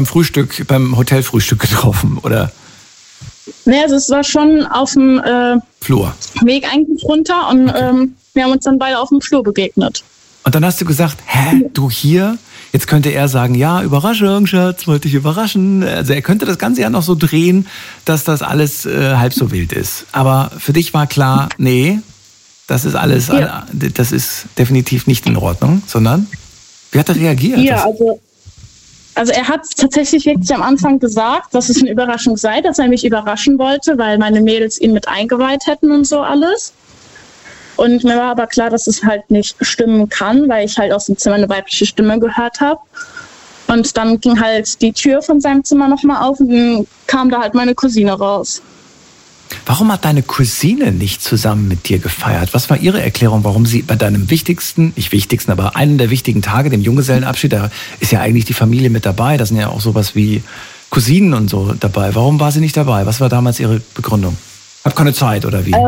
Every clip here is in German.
Frühstück, beim Hotelfrühstück getroffen, oder? Nee, also es war schon auf dem Flur. Weg eigentlich runter und wir haben uns dann beide auf dem Flur begegnet. Und dann hast du gesagt, du hier? Jetzt könnte er sagen, ja, Überraschung, Schatz, wollte ich überraschen. Also er könnte das Ganze ja noch so drehen, dass das alles halb so wild ist. Aber für dich war klar, nee, das ist alles, das ist definitiv nicht in Ordnung, sondern wie hat er reagiert? Ja, also er hat tatsächlich wirklich am Anfang gesagt, dass es eine Überraschung sei, dass er mich überraschen wollte, weil meine Mädels ihn mit eingeweiht hätten und so alles. Und mir war aber klar, dass es halt nicht stimmen kann, weil ich halt aus dem Zimmer eine weibliche Stimme gehört habe. Und dann ging halt die Tür von seinem Zimmer nochmal auf und dann kam da halt meine Cousine raus. Warum hat deine Cousine nicht zusammen mit dir gefeiert? Was war ihre Erklärung, warum sie bei deinem aber einen der wichtigen Tage, dem Junggesellenabschied, da ist ja eigentlich die Familie mit dabei, da sind ja auch sowas wie Cousinen und so dabei. Warum war sie nicht dabei? Was war damals ihre Begründung? Hab keine Zeit oder wie?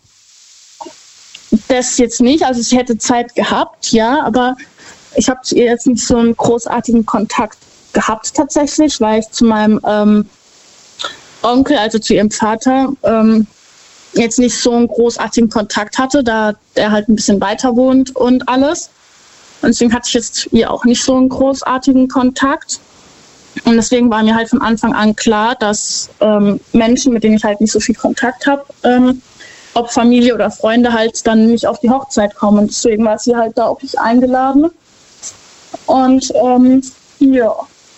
Das jetzt nicht, also sie hätte Zeit gehabt, ja, aber ich habe zu ihr jetzt nicht so einen großartigen Kontakt gehabt tatsächlich, weil ich zu meinem Onkel, also zu ihrem Vater, jetzt nicht so einen großartigen Kontakt hatte, da der halt ein bisschen weiter wohnt und alles. Und deswegen hatte ich jetzt zu ihr auch nicht so einen großartigen Kontakt. Und deswegen war mir halt von Anfang an klar, dass Menschen, mit denen ich halt nicht so viel Kontakt habe, ob Familie oder Freunde halt dann nicht auf die Hochzeit kommen. Und deswegen war sie halt da auch nicht eingeladen. Und ja.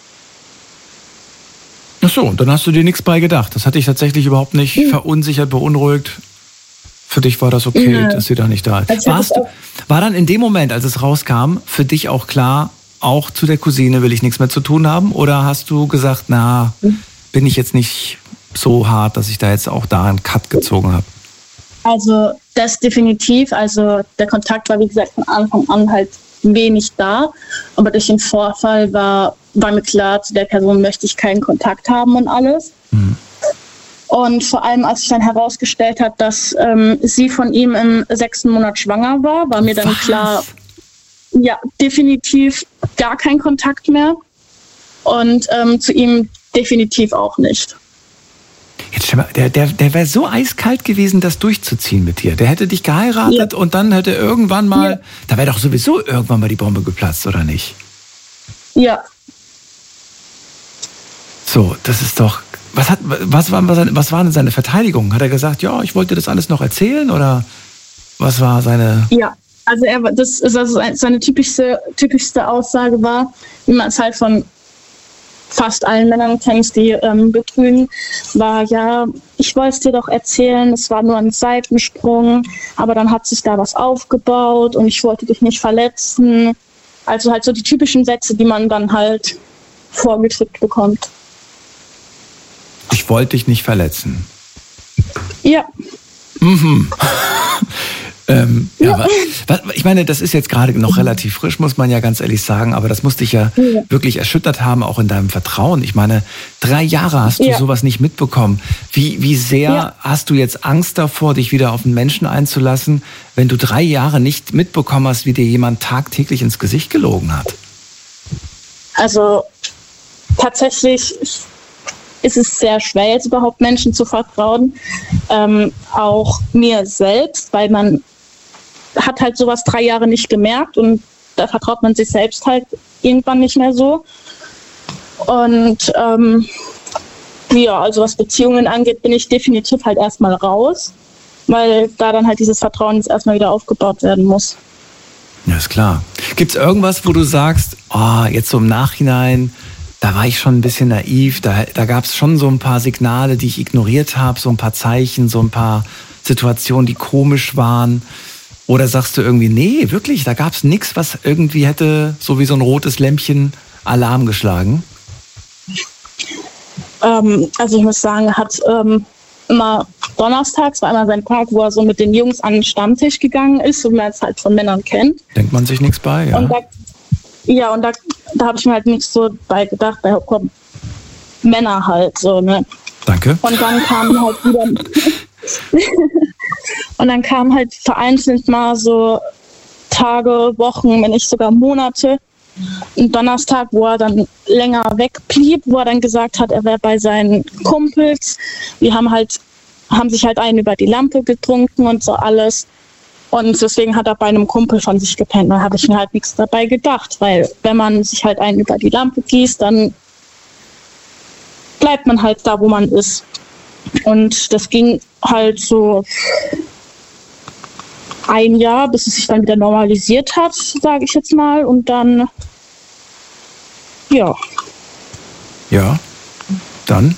Ach so, und dann hast du dir nichts bei gedacht. Das hat dich tatsächlich überhaupt nicht verunsichert, beunruhigt. Für dich war das okay, dass sie da nicht da ist. War dann in dem Moment, als es rauskam, für dich auch klar, auch zu der Cousine will ich nichts mehr zu tun haben? Oder hast du gesagt, bin ich jetzt nicht so hart, dass ich da jetzt auch da einen Cut gezogen habe? Also das definitiv. Also der Kontakt war, wie gesagt, von Anfang an halt wenig da. Aber durch den Vorfall war mir klar, zu der Person möchte ich keinen Kontakt haben und alles. Mhm. Und vor allem, als sich dann herausgestellt hat, dass sie von ihm im 6. Monat schwanger war mir dann klar, ja, definitiv gar kein Kontakt mehr. Und zu ihm definitiv auch nicht. Jetzt schau mal, der wäre so eiskalt gewesen, das durchzuziehen mit dir. Der hätte dich geheiratet und dann hätte irgendwann mal, da wäre doch sowieso irgendwann mal die Bombe geplatzt, oder nicht? Ja. So, das ist doch, was war denn seine Verteidigung? Hat er gesagt, ja, ich wollte das alles noch erzählen, oder was war seine... Ja, also seine typischste Aussage war, wie man es halt von fast allen Männern kennt, die betrügen, war, ja, ich wollte es dir doch erzählen, es war nur ein Seitensprung, aber dann hat sich da was aufgebaut und ich wollte dich nicht verletzen. Also halt so die typischen Sätze, die man dann halt vorgedrückt bekommt. Ich wollte dich nicht verletzen. Ja. Mhm. Ja, ich meine, das ist jetzt gerade noch relativ frisch, muss man ja ganz ehrlich sagen, aber das muss dich ja wirklich erschüttert haben, auch in deinem Vertrauen. Ich meine, 3 Jahre hast du sowas nicht mitbekommen. Wie sehr hast du jetzt Angst davor, dich wieder auf einen Menschen einzulassen, wenn du 3 Jahre nicht mitbekommen hast, wie dir jemand tagtäglich ins Gesicht gelogen hat? Also tatsächlich ist es sehr schwer, jetzt überhaupt Menschen zu vertrauen. Auch mir selbst, weil man hat halt sowas 3 Jahre nicht gemerkt und da vertraut man sich selbst halt irgendwann nicht mehr so. Und also was Beziehungen angeht, bin ich definitiv halt erstmal raus, weil da dann halt dieses Vertrauen jetzt erstmal wieder aufgebaut werden muss. Ja, ist klar. Gibt's irgendwas, wo du sagst, jetzt so im Nachhinein, da war ich schon ein bisschen naiv, da gab es schon so ein paar Signale, die ich ignoriert habe, so ein paar Zeichen, so ein paar Situationen, die komisch waren? Oder sagst du irgendwie, nee, wirklich, da gab es nichts, was irgendwie hätte so wie so ein rotes Lämpchen Alarm geschlagen? Also ich muss sagen, er hat immer donnerstags, war immer sein Tag, wo er so mit den Jungs an den Stammtisch gegangen ist, so wie man es halt von Männern kennt. Denkt man sich nichts bei, ja. Und da habe ich mir halt nichts so bei gedacht, bei Männer halt so, ne? Danke. Und dann kam halt wieder und dann kamen halt vereinzelt mal so Tage, Wochen, wenn nicht sogar Monate, einen Donnerstag, wo er dann länger wegblieb, wo er dann gesagt hat, er wäre bei seinen Kumpels. Wir haben sich halt einen über die Lampe getrunken und so alles. Und deswegen hat er bei einem Kumpel von sich gepennt. Da habe ich mir halt nichts dabei gedacht, weil wenn man sich halt einen über die Lampe gießt, dann bleibt man halt da, wo man ist. Und das ging halt so ein Jahr, bis es sich dann wieder normalisiert hat, sage ich jetzt mal. Und dann, ja. Ja, dann?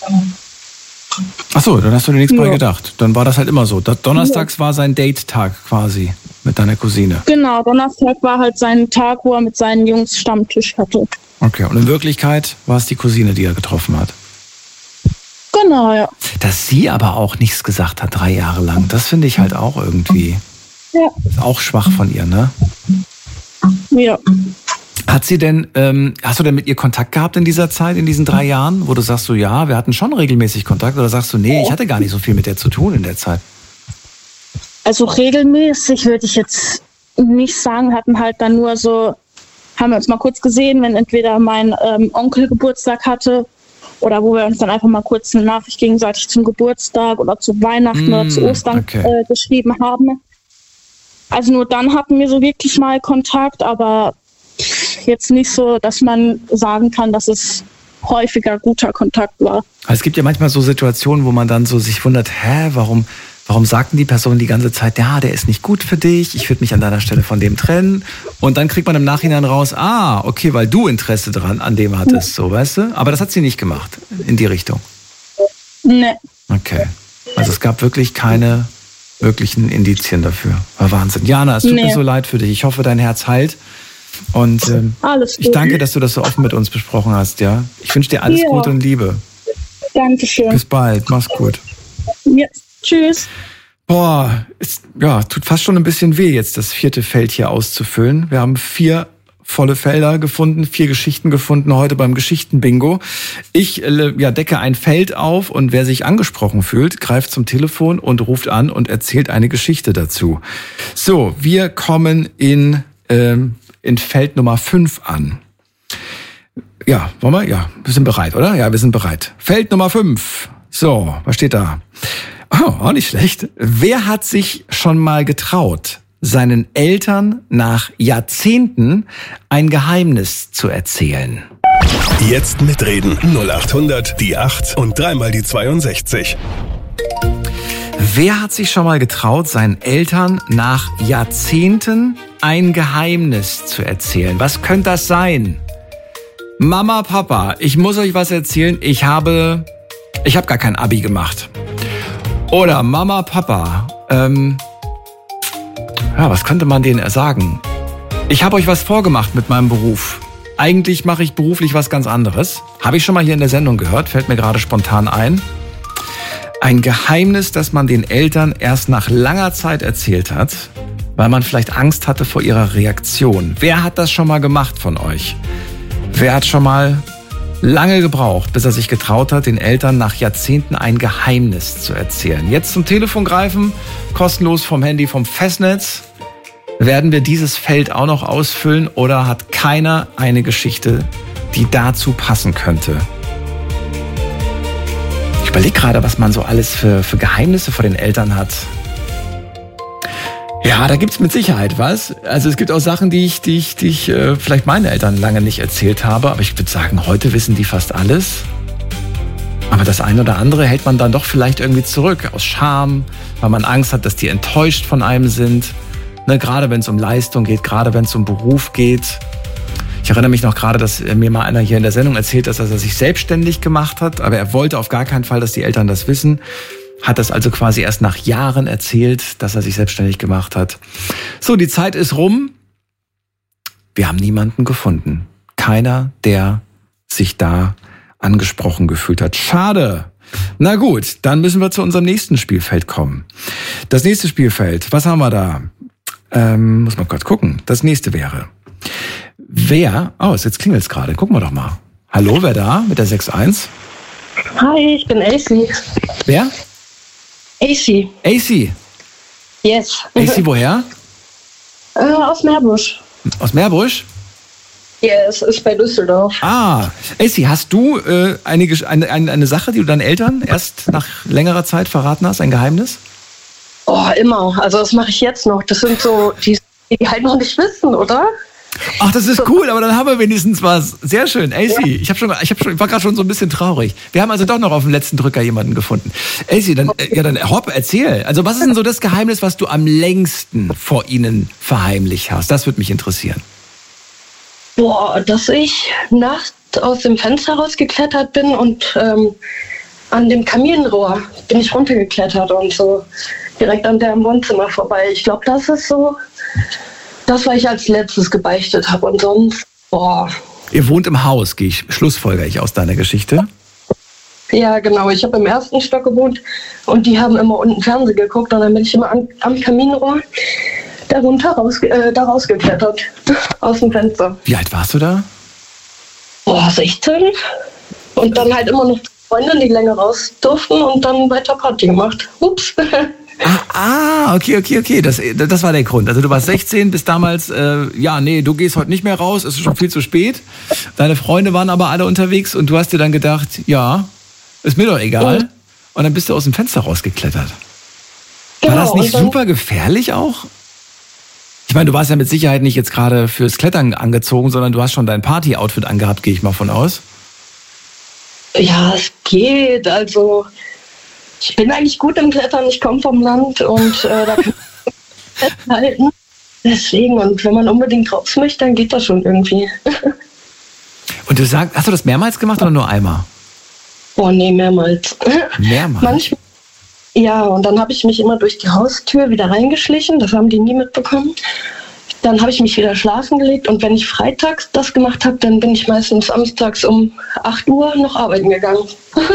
Achso, dann hast du dir nichts bei gedacht. Dann war das halt immer so. Donnerstags war sein Date-Tag quasi mit deiner Cousine. Genau, Donnerstag war halt sein Tag, wo er mit seinen Jungs Stammtisch hatte. Okay, und in Wirklichkeit war es die Cousine, die er getroffen hat? Genau, ja. Dass sie aber auch nichts gesagt hat 3 Jahre lang, das finde ich halt auch irgendwie. Ja. Ist auch schwach von ihr, ne? Ja. Hast du denn mit ihr Kontakt gehabt in dieser Zeit, in diesen 3 Jahren, wo du sagst so, ja, wir hatten schon regelmäßig Kontakt, oder sagst du, nee, ich hatte gar nicht so viel mit der zu tun in der Zeit? Also regelmäßig würde ich jetzt nicht sagen, wir hatten halt dann nur so, haben wir uns mal kurz gesehen, wenn entweder mein Onkel Geburtstag hatte oder wo wir uns dann einfach mal kurz eine Nachricht gegenseitig zum Geburtstag oder zu Weihnachten oder zu Ostern geschrieben haben. Also nur dann hatten wir so wirklich mal Kontakt, aber jetzt nicht so, dass man sagen kann, dass es häufiger guter Kontakt war. Es gibt ja manchmal so Situationen, wo man dann so sich wundert, warum sagten die Personen die ganze Zeit, ja, der ist nicht gut für dich, ich würde mich an deiner Stelle von dem trennen. Und dann kriegt man im Nachhinein raus, okay, weil du Interesse an dem hattest, so, weißt du? Aber das hat sie nicht gemacht, in die Richtung. Nee. Okay. Also es gab wirklich keine wirklichen Indizien dafür. War Wahnsinn. Jana, es tut mir so leid für dich. Ich hoffe, dein Herz heilt. Und ich danke, dass du das so offen mit uns besprochen hast, ja. Ich wünsche dir alles Gute und Liebe. Dankeschön. Bis bald. Mach's gut. Ja. Tschüss. Boah, tut fast schon ein bisschen weh, jetzt das 4. Feld hier auszufüllen. Wir haben 4 volle Felder gefunden, 4 Geschichten gefunden heute beim Geschichtenbingo. Ich decke ein Feld auf und wer sich angesprochen fühlt, greift zum Telefon und ruft an und erzählt eine Geschichte dazu. So, wir kommen in Feld Nummer 5 an. Ja, wollen wir? Ja, wir sind bereit, oder? Ja, wir sind bereit. Feld Nummer 5. So, was steht da? Oh, auch nicht schlecht. Wer hat sich schon mal getraut, seinen Eltern nach Jahrzehnten ein Geheimnis zu erzählen? Jetzt mitreden. 0800 die 8 und 3 mal die 62. Wer hat sich schon mal getraut, seinen Eltern nach Jahrzehnten ein Geheimnis zu erzählen? Was könnte das sein? Mama, Papa, ich muss euch was erzählen. Ich habe gar kein Abi gemacht. Oder Mama, Papa, was könnte man denen sagen? Ich habe euch was vorgemacht mit meinem Beruf. Eigentlich mache ich beruflich was ganz anderes. Habe ich schon mal hier in der Sendung gehört, fällt mir gerade spontan ein. Ein Geheimnis, das man den Eltern erst nach langer Zeit erzählt hat, weil man vielleicht Angst hatte vor ihrer Reaktion. Wer hat das schon mal gemacht von euch? Wer hat schon mal lange gebraucht, bis er sich getraut hat, den Eltern nach Jahrzehnten ein Geheimnis zu erzählen? Jetzt zum Telefon greifen, kostenlos vom Handy, vom Festnetz. Werden wir dieses Feld auch noch ausfüllen oder hat keiner eine Geschichte, die dazu passen könnte? Ich überlege gerade, was man so alles für Geheimnisse vor den Eltern hat. Ja, da gibt's mit Sicherheit was. Also es gibt auch Sachen, die ich vielleicht meinen Eltern lange nicht erzählt habe. Aber ich würde sagen, heute wissen die fast alles. Aber das eine oder andere hält man dann doch vielleicht irgendwie zurück. Aus Scham, weil man Angst hat, dass die enttäuscht von einem sind. Ne, gerade wenn es um Leistung geht, gerade wenn es um Beruf geht. Ich erinnere mich noch gerade, dass mir mal einer hier in der Sendung erzählt hat, dass er sich selbstständig gemacht hat. Aber er wollte auf gar keinen Fall, dass die Eltern das wissen. Hat das also quasi erst nach Jahren erzählt, dass er sich selbstständig gemacht hat. So, die Zeit ist rum. Wir haben niemanden gefunden. Keiner, der sich da angesprochen gefühlt hat. Schade. Na gut, dann müssen wir zu unserem nächsten Spielfeld kommen. Das nächste Spielfeld, was haben wir da? Muss man kurz gucken. Das nächste wäre, jetzt klingelt es gerade. Gucken wir doch mal. Hallo, wer da mit der 6.1? Hi, ich bin AC. Wer? AC. AC? Yes. AC woher? Aus Meerbusch. Aus Meerbusch? es ist bei Düsseldorf. Ah, AC, hast du eine Sache, die du deinen Eltern erst nach längerer Zeit verraten hast, ein Geheimnis? Oh, immer. Also das mache ich jetzt noch. Das sind so, die halt noch nicht wissen, oder? Ach, das ist cool, aber dann haben wir wenigstens was. Sehr schön. AC, ja. Ich war gerade schon so ein bisschen traurig. Wir haben also doch noch auf dem letzten Drücker jemanden gefunden. AC, dann hopp, erzähl. Also was ist denn so das Geheimnis, was du am längsten vor ihnen verheimlicht hast? Das würde mich interessieren. Boah, dass ich nachts aus dem Fenster rausgeklettert bin und an dem Kaminrohr bin ich runtergeklettert und so direkt an der im Wohnzimmer vorbei. Ich glaube, das ist so das, was ich als letztes gebeichtet habe. Und sonst, boah. Ihr wohnt im Haus, schlussfolgere ich aus deiner Geschichte? Ja, genau. Ich habe im 1. Stock gewohnt und die haben immer unten Fernsehen geguckt und dann bin ich immer am Kaminrohr da rausgeklettert aus dem Fenster. Wie alt warst du da? Boah, 16. Und dann halt immer noch Freunde, die länger raus durften und dann weiter Party gemacht. Ups. Okay. Das war der Grund. Also du warst 16, bis damals, du gehst heute nicht mehr raus, es ist schon viel zu spät. Deine Freunde waren aber alle unterwegs und du hast dir dann gedacht, ja, ist mir doch egal. Und dann bist du aus dem Fenster rausgeklettert. War das nicht super gefährlich auch? Ich meine, du warst ja mit Sicherheit nicht jetzt gerade fürs Klettern angezogen, sondern du hast schon dein Party-Outfit angehabt, gehe ich mal von aus. Ja, es geht. Also ich bin eigentlich gut im Klettern, ich komme vom Land und da kann man festhalten. Deswegen, und wenn man unbedingt raus möchte, dann geht das schon irgendwie. Und du sagst, hast du das mehrmals gemacht oder nur einmal? Boah, nee, mehrmals. Mehrmals? Manchmal. Ja, und dann habe ich mich immer durch die Haustür wieder reingeschlichen, das haben die nie mitbekommen. Dann habe ich mich wieder schlafen gelegt und wenn ich freitags das gemacht habe, dann bin ich meistens samstags um 8 Uhr noch arbeiten gegangen.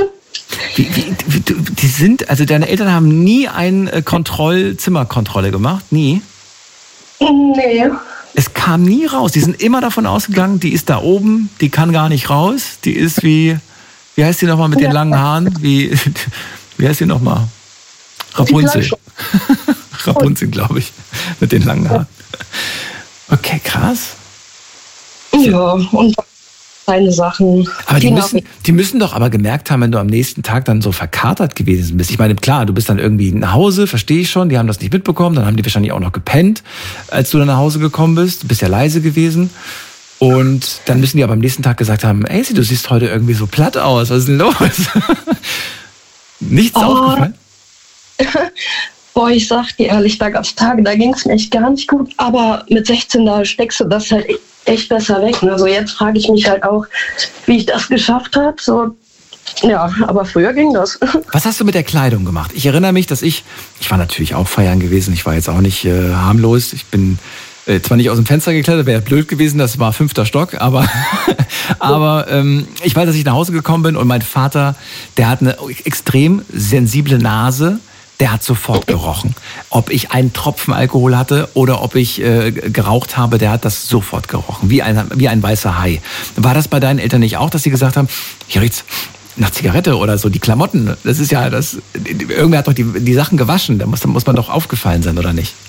Also deine Eltern haben nie eine Zimmerkontrolle gemacht? Nie? Nee. Es kam nie raus. Die sind immer davon ausgegangen, die ist da oben, die kann gar nicht raus. Die ist wie heißt die nochmal mit den langen Haaren? Wie heißt die nochmal? Rapunzel. Rapunzel, glaube ich. Mit den langen Haaren. Okay, krass. Ja, und kleine Sachen. Aber die müssen doch aber gemerkt haben, wenn du am nächsten Tag dann so verkatert gewesen bist. Ich meine, klar, du bist dann irgendwie nach Hause, verstehe ich schon, die haben das nicht mitbekommen, dann haben die wahrscheinlich auch noch gepennt, als du dann nach Hause gekommen bist. Du bist ja leise gewesen. Und dann müssen die aber am nächsten Tag gesagt haben, ey, du siehst heute irgendwie so platt aus, was ist denn los? Nichts aufgefallen? Boah, ich sag dir ehrlich, da gab's Tage, da ging's mir echt gar nicht gut, aber mit 16, da steckst du das halt echt besser weg. Also jetzt frage ich mich halt auch, wie ich das geschafft habe. So, ja, aber früher ging das. Was hast du mit der Kleidung gemacht? Ich erinnere mich, dass ich war natürlich auch feiern gewesen, ich war jetzt auch nicht harmlos, ich bin zwar nicht aus dem Fenster geklettert, wäre blöd gewesen, das war 5. Stock, aber ich weiß, dass ich nach Hause gekommen bin und mein Vater, der hat eine extrem sensible Nase, der hat sofort gerochen. Ob ich einen Tropfen Alkohol hatte oder ob ich geraucht habe, der hat das sofort gerochen, wie ein weißer Hai. War das bei deinen Eltern nicht auch, dass sie gesagt haben, hier riecht's nach Zigarette oder so, die Klamotten, das ist ja das, irgendwer hat doch die Sachen gewaschen, da muss man doch aufgefallen sein, oder nicht?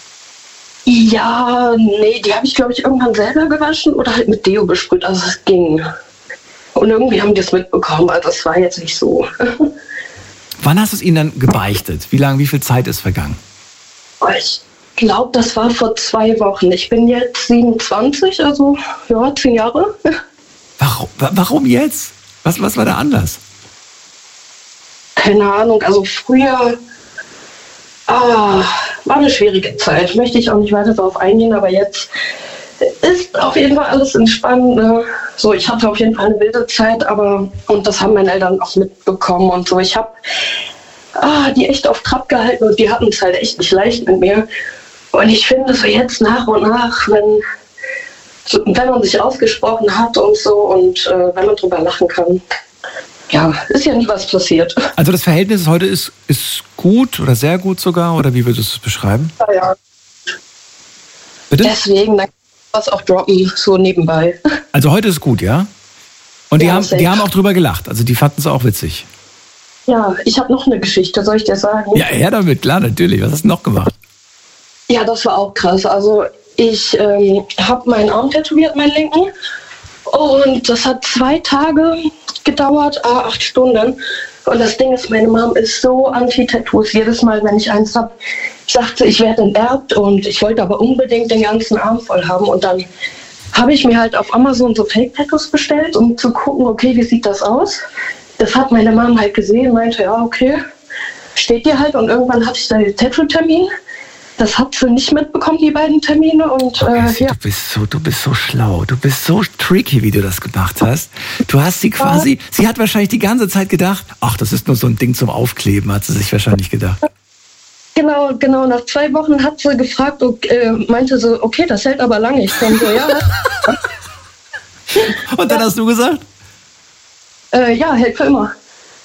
Ja, nee, die habe ich, glaube ich, irgendwann selber gewaschen oder halt mit Deo besprüht, also es ging. Und irgendwie haben die es mitbekommen, also es war jetzt nicht so. Wann hast du es ihnen dann gebeichtet? Wie viel Zeit ist vergangen? Ich glaube, das war vor 2 Wochen. Ich bin jetzt 27, also ja, 10 Jahre. Warum jetzt? Was war der Anlass? Keine Ahnung, also früher war eine schwierige Zeit. Möchte ich auch nicht weiter darauf eingehen, aber jetzt ist auf jeden Fall alles entspannt. Ne? So, ich hatte auf jeden Fall eine wilde Zeit, und das haben meine Eltern auch mitbekommen und so. Ich habe die echt auf Trab gehalten und die hatten es halt echt nicht leicht mit mir. Und ich finde so jetzt nach und nach, wenn man sich ausgesprochen hat und so und wenn man drüber lachen kann, ja, ist ja nie was passiert. Also das Verhältnis heute ist gut oder sehr gut sogar, oder wie würdest du es beschreiben? Ja. Bitte? Deswegen, dann kann man was auch droppen, so nebenbei. Also heute ist gut, ja? Und die Ja, haben auch drüber gelacht, also die fanden es auch witzig. Ja, ich habe noch eine Geschichte, soll ich dir sagen? Ja, her damit, klar, natürlich. Was hast du noch gemacht? Ja, das war auch krass. Also ich habe meinen Arm tätowiert, meinen linken. Und das hat 2 Tage gedauert, 8 Stunden. Und das Ding ist, meine Mom ist so anti-Tattoos. Jedes Mal, wenn ich eins habe, sagt sie, ich werde enterbt. Und ich wollte aber unbedingt den ganzen Arm voll haben. Und dann habe ich mir halt auf Amazon so Fake-Tattoos bestellt, um zu gucken, okay, wie sieht das aus? Das hat meine Mom halt gesehen, meinte, ja, okay, steht dir halt. Und irgendwann hatte ich da den Tattoo-Termin. Das hat sie nicht mitbekommen, die beiden Termine. Und ja. Du bist so schlau, du bist so tricky, wie du das gemacht hast. Du hast sie quasi, sie hat wahrscheinlich die ganze Zeit gedacht, ach, das ist nur so ein Ding zum Aufkleben, hat sie sich wahrscheinlich gedacht. Genau. Nach 2 Wochen hat sie gefragt, meinte sie, okay, das hält aber lange. Ich denke so, ja. Und dann hast du gesagt? Ja, hält für immer.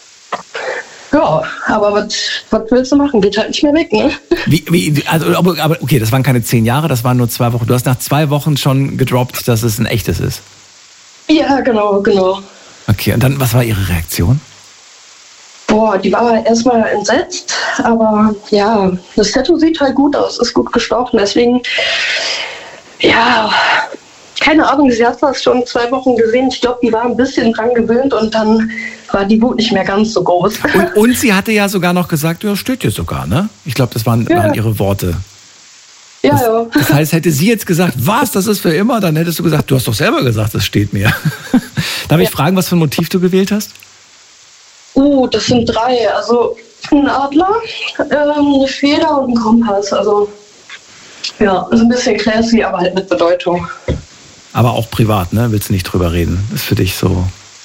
Ja, aber was willst du machen? Geht halt nicht mehr weg, ne? Aber okay, das waren keine 10 Jahre, das waren nur 2 Wochen. Du hast nach 2 Wochen schon gedroppt, dass es ein echtes ist. Ja, genau. Okay, und dann, was war ihre Reaktion? Boah, die war erstmal entsetzt, aber ja, das Tattoo sieht halt gut aus, ist gut gestochen, deswegen, ja, keine Ahnung, sie hat das schon 2 Wochen gesehen. Ich glaube, die war ein bisschen dran gewöhnt und dann war die Wut nicht mehr ganz so groß. Und sie hatte ja sogar noch gesagt, ja, steht dir sogar, ne? Ich glaube, das waren ihre Worte. Ja. Das heißt, hätte sie jetzt gesagt, was, das ist für immer, dann hättest du gesagt, du hast doch selber gesagt, das steht mir. Darf ich fragen, was für ein Motiv du gewählt hast? Das sind 3. Also ein Adler, eine Feder und ein Kompass. Also ja, ist ein bisschen classy, aber halt mit Bedeutung. Aber auch privat, ne? Willst du nicht drüber reden? Ist für dich so...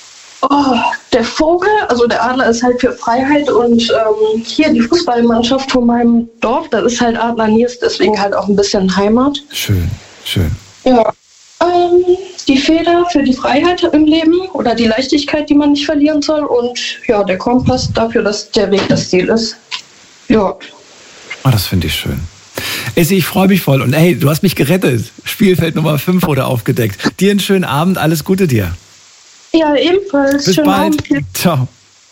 Der Vogel, also der Adler ist halt für Freiheit und hier die Fußballmannschaft von meinem Dorf, das ist halt Adler Niers, deswegen halt auch ein bisschen Heimat. Schön. Ja, die Feder für die Freiheit im Leben oder die Leichtigkeit, die man nicht verlieren soll und ja, der Kompass dafür, dass der Weg das Ziel ist. Ja. Das finde ich schön. Essi, ich freue mich voll und hey, du hast mich gerettet. Spielfeld Nummer 5 wurde aufgedeckt. Dir einen schönen Abend, alles Gute dir. Ja, ebenfalls. Bis bald. Ciao.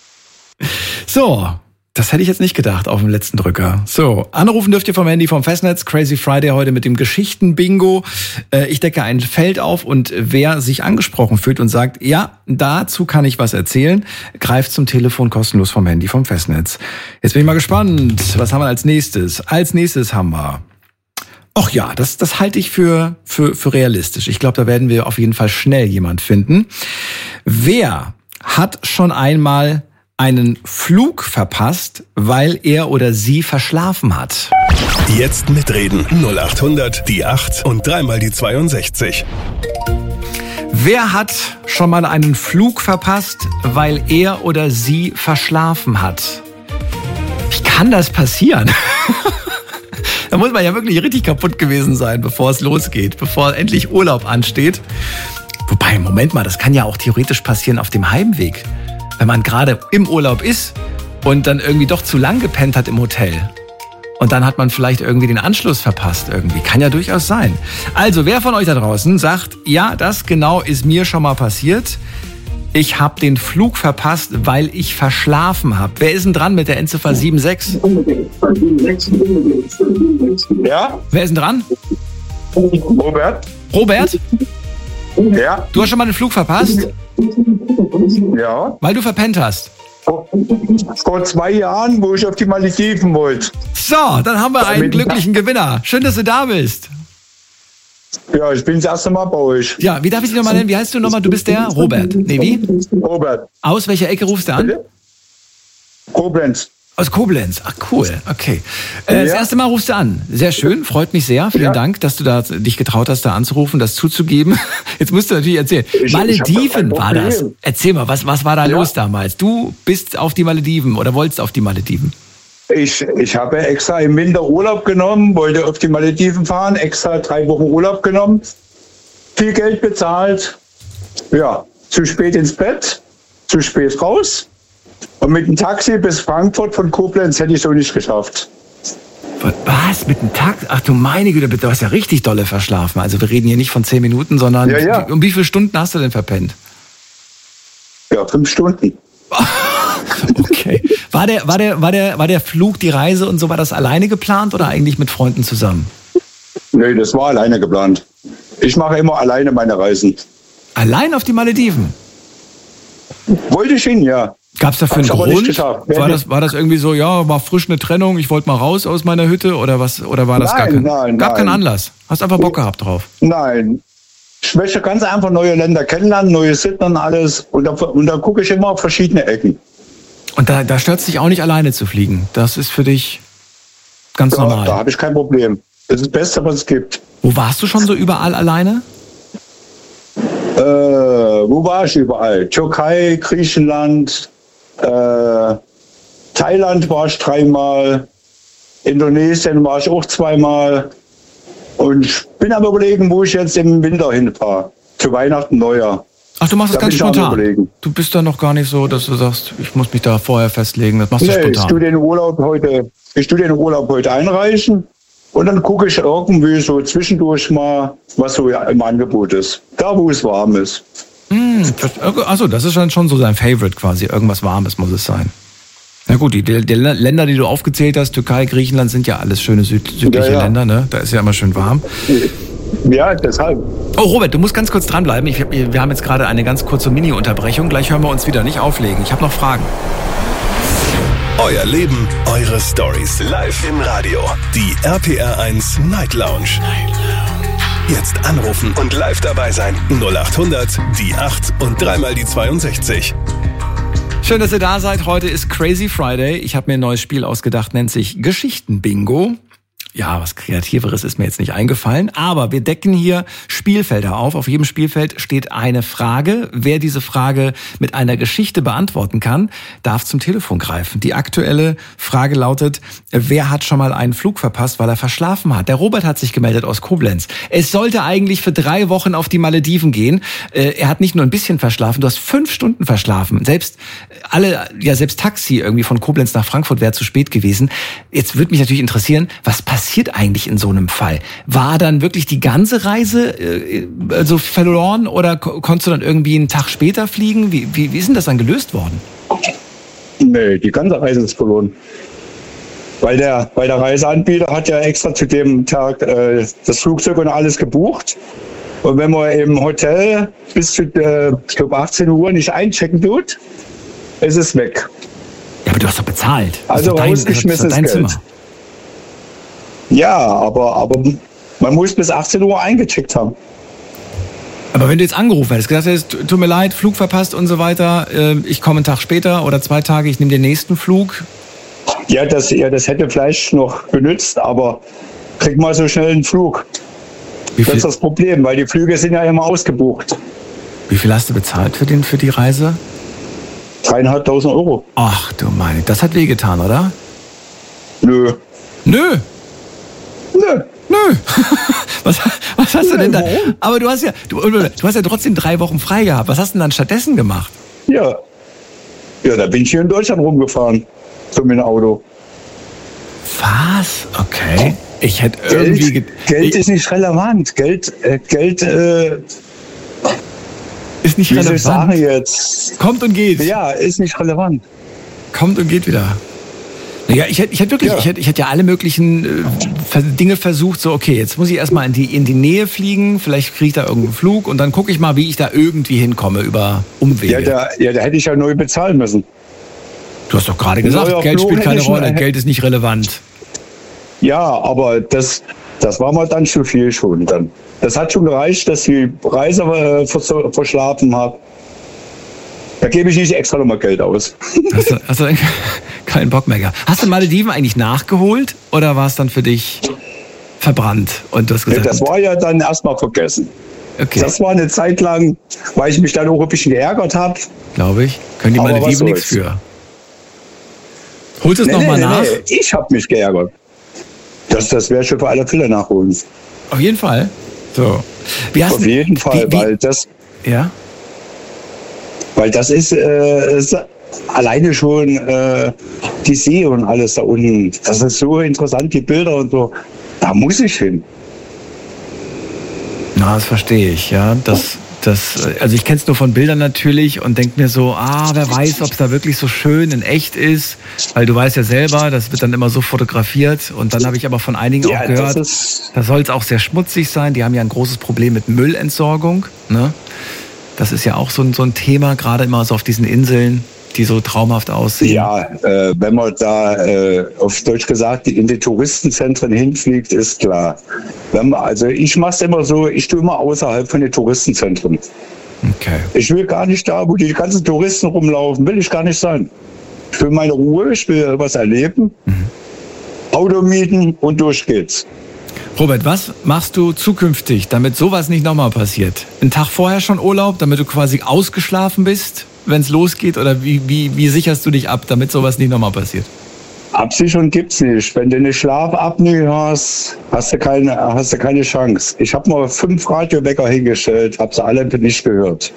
So, das hätte ich jetzt nicht gedacht auf dem letzten Drücker. So, anrufen dürft ihr vom Handy vom Festnetz. Crazy Friday heute mit dem Geschichten-Bingo. Ich decke ein Feld auf und wer sich angesprochen fühlt und sagt, ja, dazu kann ich was erzählen, greift zum Telefon kostenlos vom Handy vom Festnetz. Jetzt bin ich mal gespannt. Was haben wir als nächstes? Als nächstes haben wir... Ach ja, das halte ich für realistisch. Ich glaube, da werden wir auf jeden Fall schnell jemand finden. Wer hat schon einmal einen Flug verpasst, weil er oder sie verschlafen hat? Jetzt mitreden. 0800 die 8 und 3 mal die 62. Wer hat schon mal einen Flug verpasst, weil er oder sie verschlafen hat? Wie kann das passieren? Da muss man ja wirklich richtig kaputt gewesen sein, bevor es losgeht, bevor endlich Urlaub ansteht. Wobei, Moment mal, das kann ja auch theoretisch passieren auf dem Heimweg. Wenn man gerade im Urlaub ist und dann irgendwie doch zu lang gepennt hat im Hotel. Und dann hat man vielleicht irgendwie den Anschluss verpasst irgendwie. Kann ja durchaus sein. Also, wer von euch da draußen sagt, ja, das genau ist mir schon mal passiert. Ich habe den Flug verpasst, weil ich verschlafen habe. Wer ist denn dran mit der Endziffer 76? Ja? Wer ist denn dran? Robert? Robert? Ja? Du hast schon mal den Flug verpasst? Ja. Weil du verpennt hast. Vor 2 Jahren, wo ich auf die Malediven wollte. So, dann haben wir einen glücklichen Gewinner. Schön, dass du da bist. Ja, ich bin das erste Mal bei euch. Ja, wie darf ich dich nochmal nennen? Wie heißt du nochmal? Du bist der Robert. Nee, wie? Robert. Aus welcher Ecke rufst du an? Bitte? Koblenz. Aus Koblenz. Ach, cool. Okay. Das erste Mal rufst du an. Sehr schön. Freut mich sehr. Vielen Dank, dass du da dich getraut hast, da anzurufen, das zuzugeben. Jetzt musst du natürlich erzählen. Malediven war das. Erzähl mal, was war da los damals? Du bist auf die Malediven oder wolltest auf die Malediven? Ich habe extra im Winter Urlaub genommen, wollte auf die Malediven fahren, extra 3 Wochen Urlaub genommen, viel Geld bezahlt, ja, zu spät ins Bett, zu spät raus und mit dem Taxi bis Frankfurt von Koblenz hätte ich so nicht geschafft. Was? Mit dem Taxi? Ach du meine Güte, du hast ja richtig dolle verschlafen. Also wir reden hier nicht von 10 Minuten, sondern um wie viele Stunden hast du denn verpennt? Ja, 5 Stunden. Okay. War der Flug, die Reise und so, war das alleine geplant oder eigentlich mit Freunden zusammen? Nee, das war alleine geplant. Ich mache immer alleine meine Reisen. Allein auf die Malediven? Wollte ich hin, ja. Gab es dafür einen Grund? War das irgendwie so, ja, war frisch eine Trennung, ich wollte mal raus aus meiner Hütte oder was? Oder war das Nein, gab keinen Anlass? Hast einfach Bock gehabt drauf? Nein. Ich möchte ganz einfach neue Länder kennenlernen, neue Sitten und alles. Und da gucke ich immer auf verschiedene Ecken. Und da stört es dich auch nicht, alleine zu fliegen? Das ist für dich ganz normal? Da habe ich kein Problem. Das ist das Beste, was es gibt. Wo warst du schon so überall alleine? Wo war ich überall? Türkei, Griechenland, Thailand war ich 3-mal, Indonesien war ich auch 2-mal. Und ich bin am Überlegen, wo ich jetzt im Winter hinfahre. Zu Weihnachten, Neujahr. Ach, du machst das ganz spontan? Du bist da noch gar nicht so, dass du sagst, ich muss mich da vorher festlegen. Das machst du spontan? Ich tue den Urlaub heute einreichen. Und dann gucke ich irgendwie so zwischendurch mal, was so im Angebot ist. Da, wo es warm ist. Achso, das ist dann schon so dein Favorite quasi. Irgendwas Warmes muss es sein. Na gut, die Länder, die du aufgezählt hast, Türkei, Griechenland, sind ja alles schöne südliche Länder, ne? Da ist ja immer schön warm. Ja, deshalb. Oh, Robert, du musst ganz kurz dranbleiben. Wir haben jetzt gerade eine ganz kurze Mini-Unterbrechung. Gleich hören wir uns wieder. Nicht auflegen. Ich habe noch Fragen. Euer Leben, eure Stories. Live im Radio. Die RPR1 Night Lounge. Jetzt anrufen und live dabei sein. 0800 die 8 und 3 die 62. Schön, dass ihr da seid. Heute ist Crazy Friday. Ich habe mir ein neues Spiel ausgedacht, nennt sich Geschichten-Bingo. Ja, was Kreativeres ist mir jetzt nicht eingefallen, aber wir decken hier Spielfelder auf. Auf jedem Spielfeld steht eine Frage. Wer diese Frage mit einer Geschichte beantworten kann, darf zum Telefon greifen. Die aktuelle Frage lautet, wer hat schon mal einen Flug verpasst, weil er verschlafen hat? Der Robert hat sich gemeldet aus Koblenz. Es sollte eigentlich für 3 Wochen auf die Malediven gehen. Er hat nicht nur ein bisschen verschlafen, du hast 5 Stunden verschlafen. Selbst Taxi irgendwie von Koblenz nach Frankfurt wäre zu spät gewesen. Jetzt würde mich natürlich interessieren, was passiert eigentlich in so einem Fall? War dann wirklich die ganze Reise so verloren oder konntest du dann irgendwie einen Tag später fliegen? Wie ist denn das dann gelöst worden? Nee, die ganze Reise ist verloren. Weil der Reiseanbieter hat ja extra zu dem Tag das Flugzeug und alles gebucht. Und wenn man im Hotel bis zu, ich glaube, 18 Uhr nicht einchecken tut, ist es weg. Ja, aber du hast doch bezahlt. Also rausgeschmissenes Geld. Zimmer. Ja, aber man muss bis 18 Uhr eingecheckt haben. Aber wenn du jetzt angerufen hättest, gesagt hättest, tut mir leid, Flug verpasst und so weiter, ich komme einen Tag später oder 2 Tage, ich nehme den nächsten Flug. Ja, das hätte vielleicht noch benutzt, aber krieg mal so schnell einen Flug. Das ist das Problem, weil die Flüge sind ja immer ausgebucht. Wie viel hast du bezahlt für die Reise? 3.500 Euro. Ach du meine, das hat wehgetan, oder? Nö. Nö. Was hast du denn da? Aber du hast ja trotzdem 3 Wochen frei gehabt. Was hast du denn dann stattdessen gemacht? Ja, da bin ich hier in Deutschland rumgefahren. So mit dem Auto. Was? Okay. Ich hätte irgendwie... Geld ist nicht relevant. Geld ist nicht relevant. Wie soll ich sagen jetzt? Kommt und geht. Ja, ist nicht relevant. Kommt und geht wieder. Ja, ich hätte ja alle möglichen Dinge versucht, so okay, jetzt muss ich erstmal in die Nähe fliegen, vielleicht kriege ich da irgendeinen Flug und dann gucke ich mal, wie ich da irgendwie hinkomme über Umwege. Da hätte ich ja neu bezahlen müssen. Du hast doch gerade gesagt, Geld spielt keine Rolle, Geld ist nicht relevant. Ja, aber das war mir dann zu viel schon dann. Das hat schon gereicht, dass ich die Reise verschlafen habe. Da gebe ich nicht extra nochmal Geld aus. Hast du keinen Bock mehr gehabt? Hast du Malediven eigentlich nachgeholt oder war es dann für dich verbrannt? Und du hast gesagt, das war ja dann erstmal vergessen. Okay. Das war eine Zeit lang, weil ich mich dann auch ein bisschen geärgert habe. Glaube ich. Können die Malediven nichts für. Holst du es nochmal nach? Nee, ich habe mich geärgert. Das wäre schon für alle Fälle nachholen. Auf jeden Fall. So. Auf jeden Fall, weil das... Ja? Weil das ist alleine schon die See und alles da unten. Das ist so interessant, die Bilder und so. Da muss ich hin. Na, das verstehe ich, ja. Also ich kenne es nur von Bildern natürlich und denke mir so, wer weiß, ob es da wirklich so schön in echt ist, weil du weißt ja selber, das wird dann immer so fotografiert und dann habe ich aber von einigen auch gehört, da soll es auch sehr schmutzig sein, die haben ja ein großes Problem mit Müllentsorgung, ne? Das ist ja auch so ein Thema, gerade immer so auf diesen Inseln, die so traumhaft aussehen. Ja, wenn man da auf Deutsch gesagt in die Touristenzentren hinfliegt, ist klar. Also ich mache es immer so, ich tue immer außerhalb von den Touristenzentren. Okay. Ich will gar nicht da, wo die ganzen Touristen rumlaufen, will ich gar nicht sein. Ich will meine Ruhe, ich will was erleben, Auto mieten und durch geht's. Robert, was machst du zukünftig, damit sowas nicht nochmal passiert? Einen Tag vorher schon Urlaub, damit du quasi ausgeschlafen bist, wenn es losgeht? Oder wie sicherst du dich ab, damit sowas nicht nochmal passiert? Absicherung gibt's nicht. Wenn du eine Schlafapnoe hast, hast du keine Chance. Ich habe mal 5 Radiowecker hingestellt, habe sie alle nicht gehört.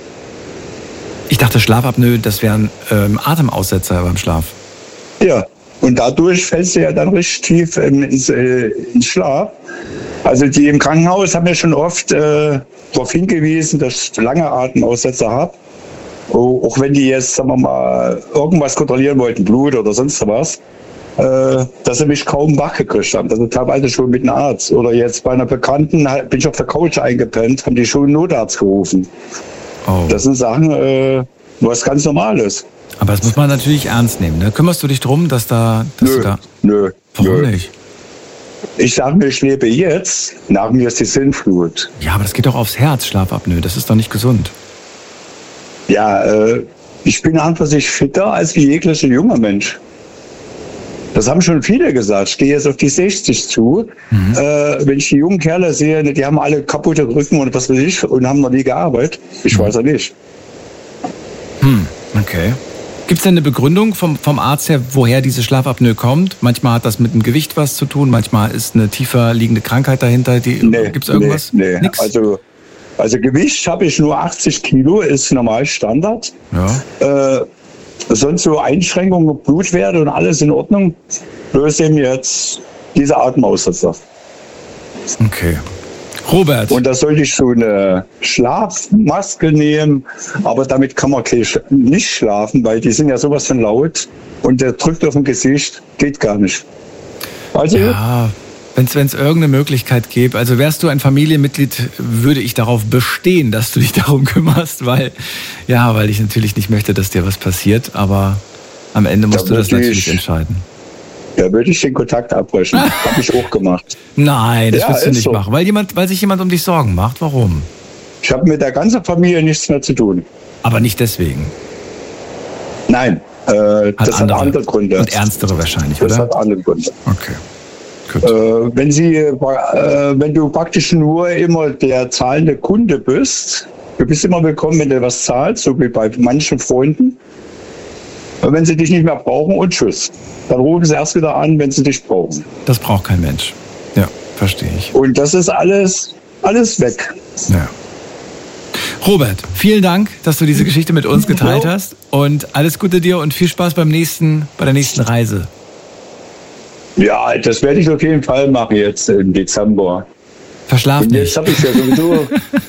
Ich dachte, Schlafapnoe, das wären Atemaussetzer beim Schlaf. Ja, und dadurch fällst du ja dann richtig tief ins Schlaf. Also die im Krankenhaus haben ja schon oft darauf hingewiesen, dass ich lange Atemaussetzer habe. Auch wenn die jetzt, sagen wir mal, irgendwas kontrollieren wollten, Blut oder sonst was, dass sie mich kaum wach gekriegt haben. Das ist teilweise schon mit einem Arzt. Oder jetzt bei einer Bekannten bin ich auf der Couch eingepennt, haben die schon einen Notarzt gerufen. Oh. Das sind Sachen, was ganz Normales. Aber das muss man natürlich ernst nehmen. Ne? Kümmerst du dich drum, dass du da... Nö. Warum nicht? Ich sage mir, ich lebe jetzt, nach mir ist die Sinnflut. Ja, aber das geht doch aufs Herz, Schlafapnoe. Das ist doch nicht gesund. Ja, ich bin an für sich fitter als jeglicher junger Mensch. Das haben schon viele gesagt. Ich gehe jetzt auf die 60 zu. Wenn ich die jungen Kerle sehe, die haben alle kaputte Rücken und was weiß ich und haben noch nie gearbeitet. Ich weiß ja nicht. Okay. Gibt es denn eine Begründung vom Arzt her, woher diese Schlafapnoe kommt? Manchmal hat das mit dem Gewicht was zu tun, manchmal ist eine tiefer liegende Krankheit dahinter. Gibt es irgendwas? Nee. Nix? Also Gewicht habe ich nur 80 Kilo, ist normal Standard. Ja. Sonst so Einschränkungen, Blutwerte und alles in Ordnung. Bloß eben jetzt diese Atemaussetzer. Okay. Robert. Und da sollte ich so eine Schlafmaske nehmen, aber damit kann man nicht schlafen, weil die sind ja sowas von laut und der drückt auf dem Gesicht, geht gar nicht. Also ja. Wenn es irgendeine Möglichkeit gäbe, also wärst du ein Familienmitglied, würde ich darauf bestehen, dass du dich darum kümmerst, weil ich natürlich nicht möchte, dass dir was passiert, aber am Ende musst du das natürlich entscheiden. Da würde ich den Kontakt abbrechen. Habe ich auch gemacht. Nein, das wirst du nicht machen, weil sich jemand um dich Sorgen macht. Warum? Ich habe mit der ganzen Familie nichts mehr zu tun. Aber nicht deswegen? Nein, das hat andere Gründe. Und ernstere wahrscheinlich, oder? Das hat andere Gründe. Okay. Wenn du praktisch nur immer der zahlende Kunde bist, du bist immer willkommen, wenn du was zahlst, so wie bei manchen Freunden. Wenn sie dich nicht mehr brauchen und tschüss. Dann rufen sie erst wieder an, wenn sie dich brauchen. Das braucht kein Mensch. Ja, verstehe ich. Und das ist alles weg. Ja. Robert, vielen Dank, dass du diese Geschichte mit uns geteilt hast. Und alles Gute dir und viel Spaß bei der nächsten Reise. Ja, das werde ich auf jeden Fall machen jetzt im Dezember. Verschlaf nicht. Jetzt habe ich ja sowieso.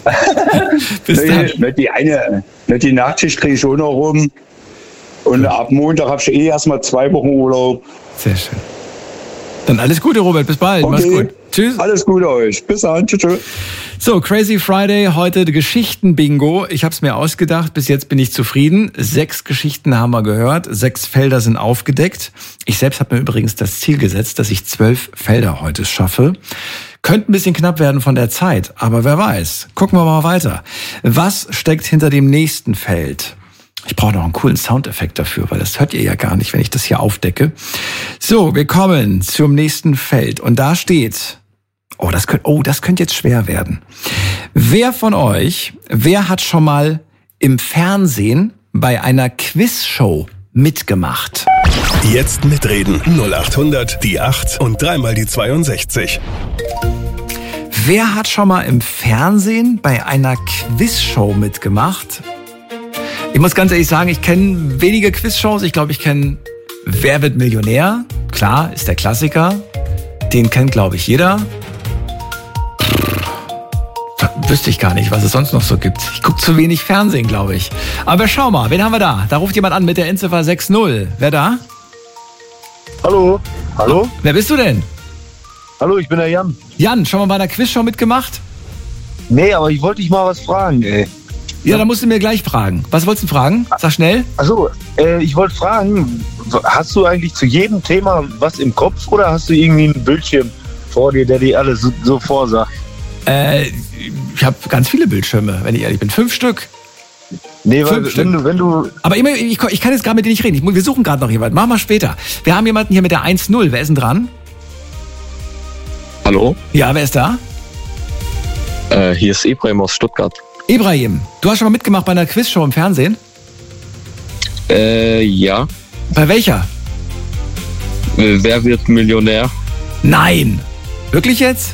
Die Nachtschicht kriege ich auch noch rum. Und ab Montag habe ich erstmal 2 Wochen Urlaub. Sehr schön. Dann alles Gute, Robert. Bis bald. Okay. Mach's gut. Tschüss. Alles Gute euch. Bis dann. Tschüss. So, Crazy Friday, heute Geschichten-Bingo. Ich habe es mir ausgedacht. Bis jetzt bin ich zufrieden. 6 Geschichten haben wir gehört. 6 Felder sind aufgedeckt. Ich selbst habe mir übrigens das Ziel gesetzt, dass ich 12 Felder heute schaffe. Könnte ein bisschen knapp werden von der Zeit, aber wer weiß. Gucken wir mal weiter. Was steckt hinter dem nächsten Feld? Ich brauche noch einen coolen Soundeffekt dafür, weil das hört ihr ja gar nicht, wenn ich das hier aufdecke. So, wir kommen zum nächsten Feld. Und da steht, das könnte jetzt schwer werden. Wer hat schon mal im Fernsehen bei einer Quizshow mitgemacht? Jetzt mitreden. 0800 die 8 und 3 mal die 62. Wer hat schon mal im Fernsehen bei einer Quizshow mitgemacht? Ich muss ganz ehrlich sagen, ich kenne wenige Quizshows. Ich glaube, ich kenne Wer wird Millionär? Klar, ist der Klassiker. Den kennt, glaube ich, jeder. Wüsste ich gar nicht, was es sonst noch so gibt. Ich gucke zu wenig Fernsehen, glaube ich. Aber schau mal, wen haben wir da? Da ruft jemand an mit der Endziffer 60. Wer da? Hallo. Hallo? Wer bist du denn? Hallo, ich bin der Jan. Jan, schon mal bei einer Quizshow mitgemacht? Nee, aber ich wollte dich mal was fragen, ey. Ja, dann musst du mir gleich fragen. Was wolltest du fragen? Sag schnell. Achso, ich wollte fragen, hast du eigentlich zu jedem Thema was im Kopf oder hast du irgendwie einen Bildschirm vor dir, der dir alles so vorsagt? Ich habe ganz viele Bildschirme, wenn ich ehrlich bin. 5 Stück. Nee, weil wenn du... Aber immer, ich kann jetzt gerade mit dir nicht reden. Wir suchen gerade noch jemanden. Machen wir später. Wir haben jemanden hier mit der 1-0. Wer ist denn dran? Hallo? Ja, wer ist da? Hier ist Ibrahim aus Stuttgart. Ibrahim, du hast schon mal mitgemacht bei einer Quizshow im Fernsehen? Ja. Bei welcher? Wer wird Millionär? Nein. Wirklich jetzt?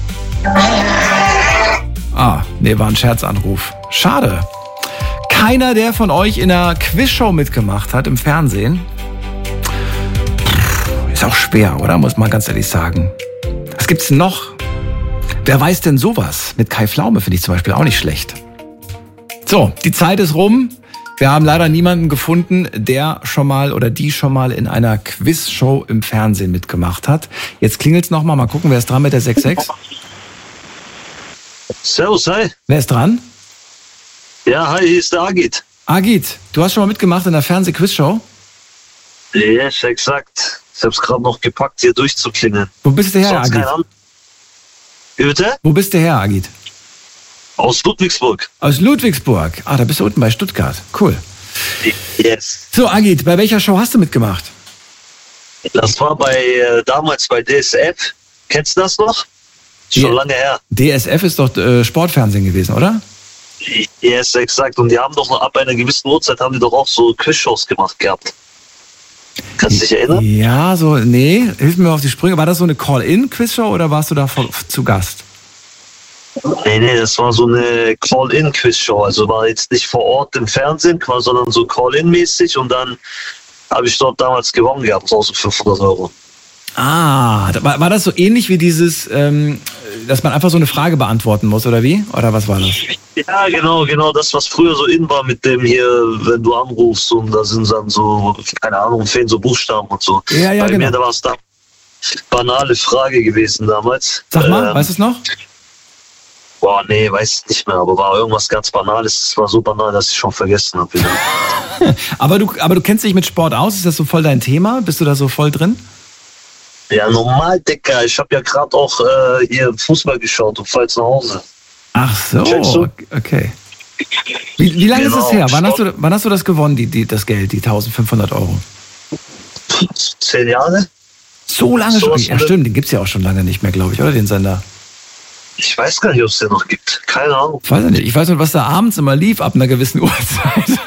Nee, war ein Scherzanruf. Schade. Keiner, der von euch in einer Quizshow mitgemacht hat im Fernsehen. Ist auch schwer, oder? Muss man ganz ehrlich sagen. Was gibt's noch? Wer weiß denn sowas? Mit Kai Pflaume finde ich zum Beispiel auch nicht schlecht. So, die Zeit ist rum. Wir haben leider niemanden gefunden, der schon mal oder die schon mal in einer Quizshow im Fernsehen mitgemacht hat. Jetzt klingelt's nochmal. Mal gucken, wer ist dran mit der 66? Servus, hi. Wer ist dran? Ja, hi, hier ist der Agit. Agit, du hast schon mal mitgemacht in der Fernseh-Quizshow? Yes, exakt. Ich hab's gerade noch gepackt, hier durchzuklingeln. Wo bist du her, Agit? Wie bitte? Wo bist du her, Agit? Aus Ludwigsburg. Aus Ludwigsburg. Da bist du unten bei Stuttgart. Cool. Yes. So, Agit, bei welcher Show hast du mitgemacht? Das war damals bei DSF. Kennst du das noch? Schon lange her. DSF ist doch Sportfernsehen gewesen, oder? Yes, exakt. Und die haben doch noch ab einer gewissen Uhrzeit haben die doch auch so Quizshows gemacht gehabt. Kannst du dich erinnern? Ja, hilf mir auf die Sprünge. War das so eine Call-In-Quizshow oder warst du da zu Gast? Nee, das war so eine Call-In-Quizshow. Also war jetzt nicht vor Ort im Fernsehen, sondern so Call-In-mäßig. Und dann habe ich dort damals gewonnen gehabt, 1500 €. War das so ähnlich wie dieses, dass man einfach so eine Frage beantworten muss, oder wie? Oder was war das? Ja, genau, das, was früher so in war mit dem hier, wenn du anrufst und da sind dann so, keine Ahnung, fehlen so Buchstaben und so. Ja, Bei genau. mir, da war es da banale Frage gewesen damals. Sag mal, weißt du es noch? Boah, nee, weiß ich nicht mehr, aber war irgendwas ganz Banales. Es war so banal, dass ich schon vergessen habe wieder. aber du kennst dich mit Sport aus? Ist das so voll dein Thema? Bist du da so voll drin? Ja, normal, Dicker. Ich habe ja gerade auch hier Fußball geschaut und fahr jetzt nach Hause. Ach so, okay. Wie lange ist es her? Wann hast du das gewonnen, das Geld, die 1500 €? 10 Jahre. So lange schon? Ja, stimmt, den gibt's ja auch schon lange nicht mehr, glaube ich, oder den Sender? Ich weiß gar nicht, ob es den noch gibt. Keine Ahnung. Ich weiß nicht. Ich weiß nicht, was da abends immer lief ab einer gewissen Uhrzeit.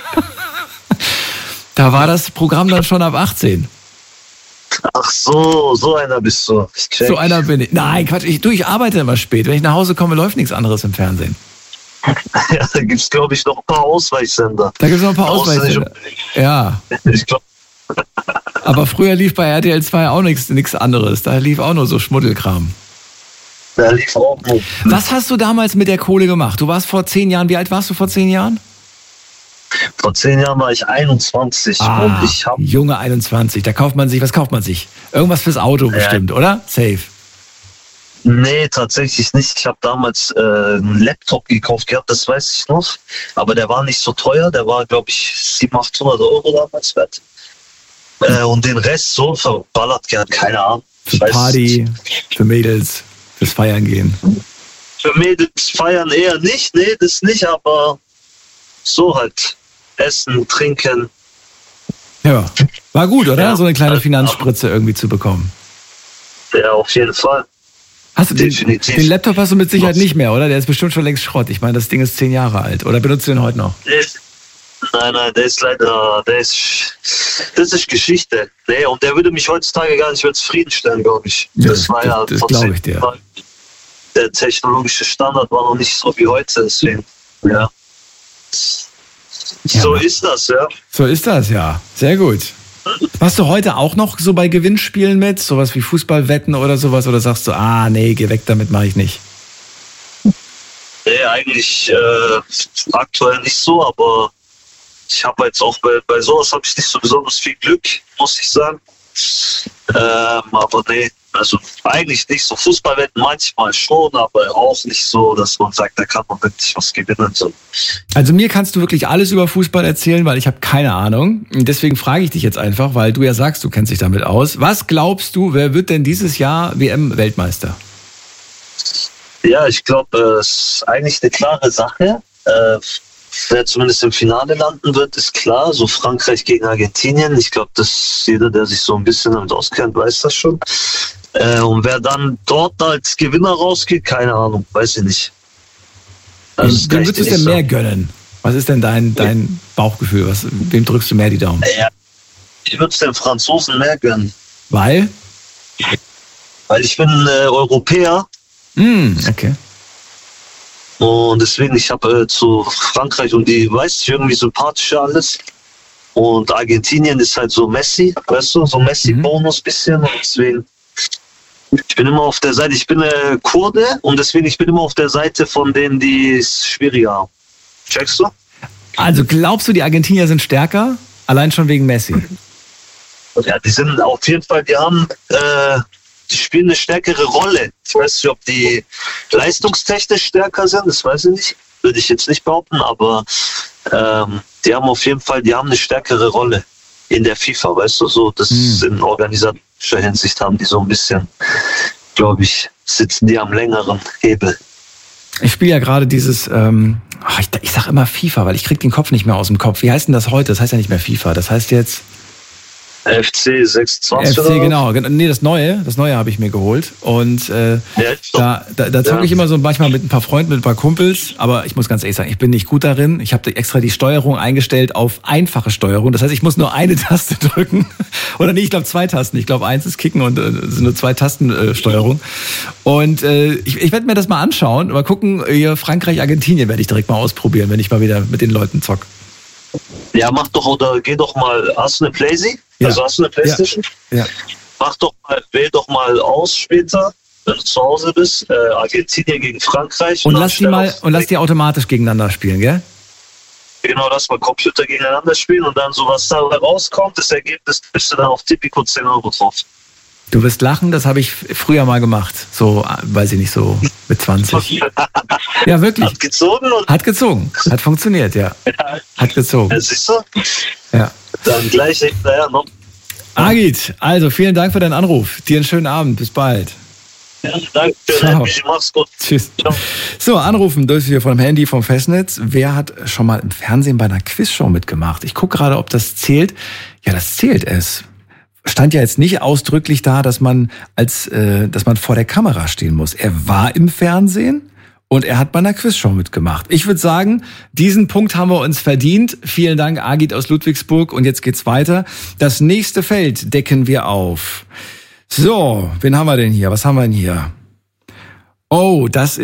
Da war das Programm dann schon ab 18. Ach so einer bist du. So einer bin ich. Nein, Quatsch. Ich arbeite immer spät. Wenn ich nach Hause komme, läuft nichts anderes im Fernsehen. Ja, da gibt es, glaube ich, noch ein paar Ausweichsender. Da gibt es noch ein paar Ausweichsender. Ja. Ich glaube. Aber früher lief bei RTL 2 auch nichts anderes. Da lief auch nur so Schmuddelkram. Da lief auch nur. Was hast du damals mit der Kohle gemacht? Du warst vor 10 Jahren. Wie alt warst du vor 10 Jahren? Vor 10 Jahren war ich 21 und ich habe... Junge 21, was kauft man sich? Irgendwas fürs Auto bestimmt, oder? Safe. Nee, tatsächlich nicht. Ich habe damals einen Laptop gekauft gehabt, das weiß ich noch. Aber der war nicht so teuer, der war, glaube ich, 700-800 € damals wert. Und den Rest so verballert gern, keine Ahnung. Für Party, für Mädels, fürs Feiern gehen. Für Mädels feiern eher nicht, nee, das nicht, aber so halt. Essen, trinken. Ja, war gut, oder? Ja, so eine kleine Finanzspritze irgendwie zu bekommen. Ja, auf jeden Fall. Den Laptop hast du mit Sicherheit nicht mehr, oder? Der ist bestimmt schon längst Schrott. Ich meine, das Ding ist 10 Jahre alt. Oder benutzt du den heute noch? Nein, der ist leider, das ist Geschichte. Nee, und der würde mich heutzutage gar nicht mehr zufriedenstellen, glaube ich. Das war ja das glaube ich dir. Der technologische Standard war noch nicht so wie heute, deswegen, ja. So ist das, ja. So ist das, ja. Sehr gut. Machst du heute auch noch so bei Gewinnspielen mit? Sowas wie Fußballwetten oder sowas? Oder sagst du, nee, geh weg, damit mache ich nicht? Nee, eigentlich aktuell nicht so, aber ich habe jetzt auch bei sowas habe ich nicht so besonders viel Glück, muss ich sagen. Aber nee, also eigentlich nicht so. Fußballwetten manchmal schon, aber auch nicht so, dass man sagt, da kann man wirklich was gewinnen. So. Also mir kannst du wirklich alles über Fußball erzählen, weil ich habe keine Ahnung. Und deswegen frage ich dich jetzt einfach, weil du ja sagst, du kennst dich damit aus. Was glaubst du, wer wird denn dieses Jahr WM-Weltmeister? Ja, ich glaube, es ist eigentlich eine klare Sache. Wer zumindest im Finale landen wird, ist klar. So Frankreich gegen Argentinien. Ich glaube, dass jeder, der sich so ein bisschen damit auskennt, weiß das schon. Und wer dann dort als Gewinner rausgeht, keine Ahnung, weiß ich nicht. Also wem würdest du denn mehr gönnen? Was ist denn dein Bauchgefühl? Wem drückst du mehr die Daumen? Ja, ich würde es den Franzosen mehr gönnen. Weil? Weil ich bin Europäer. Okay. Und deswegen, ich habe zu Frankreich und die weiß ich irgendwie sympathischer alles. Und Argentinien ist halt so Messi, weißt du, so Messi-Bonus bisschen. Und deswegen, ich bin immer auf der Seite, ich bin Kurde und deswegen, ich bin immer auf der Seite von denen, die es schwieriger haben. Checkst du? Also glaubst du, die Argentinier sind stärker? Allein schon wegen Messi? Ja, die sind auf jeden Fall, die spielen eine stärkere Rolle. Ich weiß nicht, ob die leistungstechnisch stärker sind, das weiß ich nicht. Würde ich jetzt nicht behaupten, aber die haben auf jeden Fall, die haben eine stärkere Rolle in der FIFA, weißt du, so, das in organisatorischer Hinsicht haben die so ein bisschen, glaube ich, sitzen die am längeren Hebel. Ich spiele ja gerade dieses, ich sag immer FIFA, weil ich krieg den Kopf nicht mehr aus dem Kopf. Wie heißt denn das heute? Das heißt ja nicht mehr FIFA, das heißt jetzt FC 26. FC, genau. Nee, das Neue habe ich mir geholt. Und da zocke ich immer so manchmal mit ein paar Freunden, mit ein paar Kumpels. Aber ich muss ganz ehrlich sagen, ich bin nicht gut darin. Ich habe extra die Steuerung eingestellt auf einfache Steuerung. Das heißt, ich muss nur eine Taste drücken. Oder nee, ich glaube 2 Tasten. Ich glaube 1 ist Kicken und es sind nur 2 Tasten Steuerung. Und ich werde mir das mal anschauen. Mal gucken, hier Frankreich, Argentinien werde ich direkt mal ausprobieren, wenn ich mal wieder mit den Leuten zock. Ja, mach doch oder geh doch mal. Hast du eine Playsee? Ja. Also hast du eine Playstation? Ja. Wähl doch mal aus später, wenn du zu Hause bist. Argentinien gegen Frankreich. Und lass die automatisch gegeneinander spielen, gell? Genau, lass mal Computer gegeneinander spielen und dann so, was da rauskommt, das Ergebnis, bist du dann auf Tipico 10 Euro drauf. Du wirst lachen, das habe ich früher mal gemacht. So, weiß ich nicht, so mit 20. Ja, wirklich. Hat gezogen? Hat gezogen. Hat funktioniert, ja. Hat gezogen. Ja, siehst du? Ja. Dann gleich hinterher noch. Agit, also vielen Dank für deinen Anruf. Dir einen schönen Abend. Bis bald. Ja, danke. Ciao. Mach's gut. Tschüss. Ciao. So, anrufen durch hier vom Handy, vom Festnetz. Wer hat schon mal im Fernsehen bei einer Quizshow mitgemacht? Ich gucke gerade, ob das zählt. Ja, das zählt es. Stand ja jetzt nicht ausdrücklich da, dass man vor der Kamera stehen muss. Er war im Fernsehen und er hat bei einer Quizshow mitgemacht. Ich würde sagen, diesen Punkt haben wir uns verdient. Vielen Dank, Agit aus Ludwigsburg. Und jetzt geht's weiter. Das nächste Feld decken wir auf. So, wen haben wir denn hier? Was haben wir denn hier? Das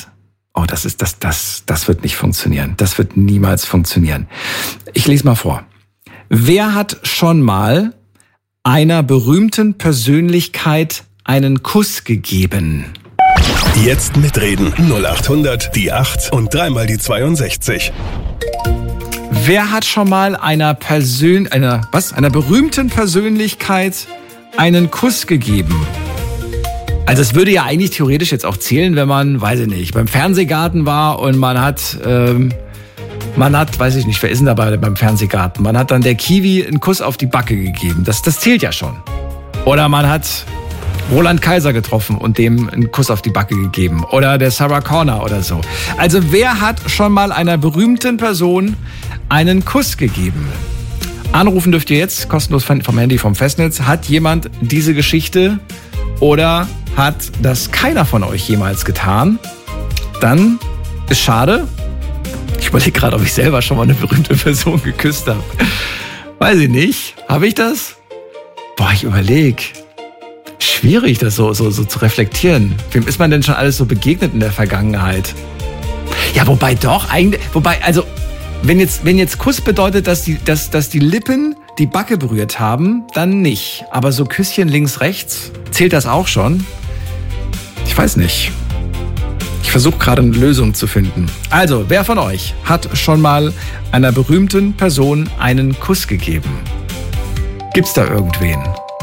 wird nicht funktionieren. Das wird niemals funktionieren. Ich lese mal vor. Wer hat schon mal einer berühmten Persönlichkeit einen Kuss gegeben? Jetzt mitreden. 0800 die 8 und 3 die 62. Wer hat schon mal einer berühmten Persönlichkeit einen Kuss gegeben? Also es würde ja eigentlich theoretisch jetzt auch zählen, wenn man, weiß ich nicht, beim Fernsehgarten war und man hat, weiß ich nicht, wer ist denn dabei beim Fernsehgarten? Man hat dann der Kiwi einen Kuss auf die Backe gegeben. Das zählt ja schon. Oder man hat Roland Kaiser getroffen und dem einen Kuss auf die Backe gegeben. Oder der Sarah Connor oder so. Also wer hat schon mal einer berühmten Person einen Kuss gegeben? Anrufen dürft ihr jetzt, kostenlos vom Handy, vom Festnetz. Hat jemand diese Geschichte oder hat das keiner von euch jemals getan? Dann ist schade. Ich überlege gerade, ob ich selber schon mal eine berühmte Person geküsst habe. Weiß ich nicht. Habe ich das? Ich überlege. Schwierig, das so zu reflektieren. Wem ist man denn schon alles so begegnet in der Vergangenheit? Ja, also wenn jetzt Kuss bedeutet, dass die Lippen die Backe berührt haben, dann nicht. Aber so Küsschen links, rechts, zählt das auch schon? Ich weiß nicht. Ich versuche gerade eine Lösung zu finden. Also, wer von euch hat schon mal einer berühmten Person einen Kuss gegeben? Gibt's da irgendwen?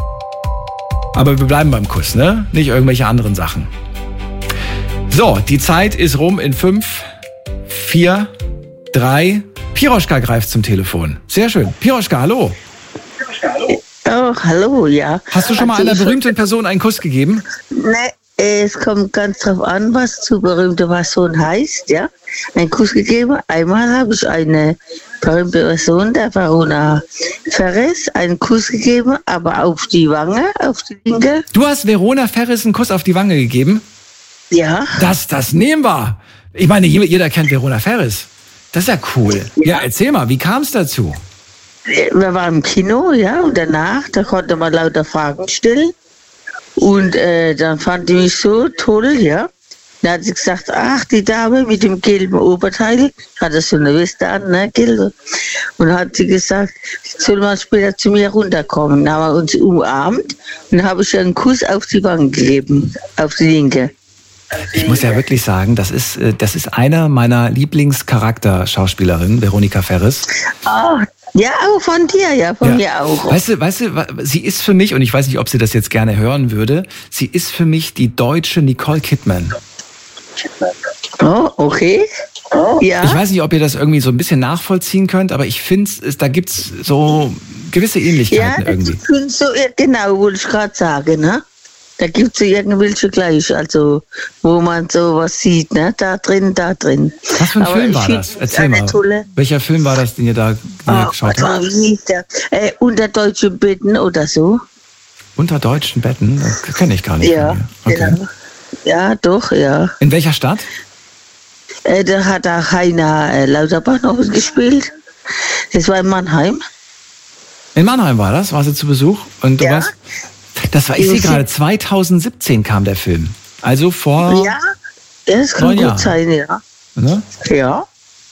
Aber wir bleiben beim Kuss, ne? Nicht irgendwelche anderen Sachen. So, die Zeit ist rum in 5, 4, 3. Piroschka greift zum Telefon. Sehr schön. Piroschka, hallo. Oh, hallo, ja. Hast du schon mal einer berühmten Person einen Kuss gegeben? Ne, es kommt ganz drauf an, was zu berühmte Person heißt, ja. Einen Kuss gegeben. Einmal habe ich eine berühmte Person, der Verona Ferres, einen Kuss gegeben, aber auf die Wange, auf die linke. Du hast Verona Ferres einen Kuss auf die Wange gegeben? Ja. Das nehmen wir. Ich meine, jeder kennt Verona Ferres. Das ist ja cool. Ja, erzähl mal, wie kam es dazu? Wir waren im Kino, ja, und danach, da konnte man lauter Fragen stellen. Und dann fand die mich so toll, ja. Dann hat sie gesagt, ach, die Dame mit dem gelben Oberteil, hatte so eine Weste an, ne, gelbe. Und dann hat sie gesagt, soll man später zu mir runterkommen. Dann haben wir uns umarmt und dann habe ich ihr einen Kuss auf die Wange gegeben, auf die linke. Ich muss ja wirklich sagen, das ist einer meiner Lieblingscharakter-Schauspielerinnen, Veronika Ferres. Ah, ja, auch von dir, ja, von mir auch. Weißt du, sie ist für mich, und ich weiß nicht, ob sie das jetzt gerne hören würde, sie ist für mich die deutsche Nicole Kidman. Oh, okay. Oh, ja. Ich weiß nicht, ob ihr das irgendwie so ein bisschen nachvollziehen könnt, aber ich finde, da gibt's so gewisse Ähnlichkeiten irgendwie. Ja, so, genau, wollte ich gerade sagen, ne? Da gibt es irgendwelche gleich, also wo man sowas sieht, ne? Da drin. Was für ein Film war das? Erzähl mal. Welcher Film war das, den ihr da geschaut habt? Wie hieß der? Unter deutschen Betten oder so. Unter deutschen Betten? Das kenne ich gar nicht. Ja, okay. Genau. Ja, doch, ja. In welcher Stadt? Da hat auch Heiner Lauterbach noch gespielt. Das war in Mannheim. In Mannheim war das? War sie zu Besuch? Und du warst? Das war, ich sehe gerade, 2017 kam der Film. Also vor. Ja, das kann gut sein, ja. Ne? Ja.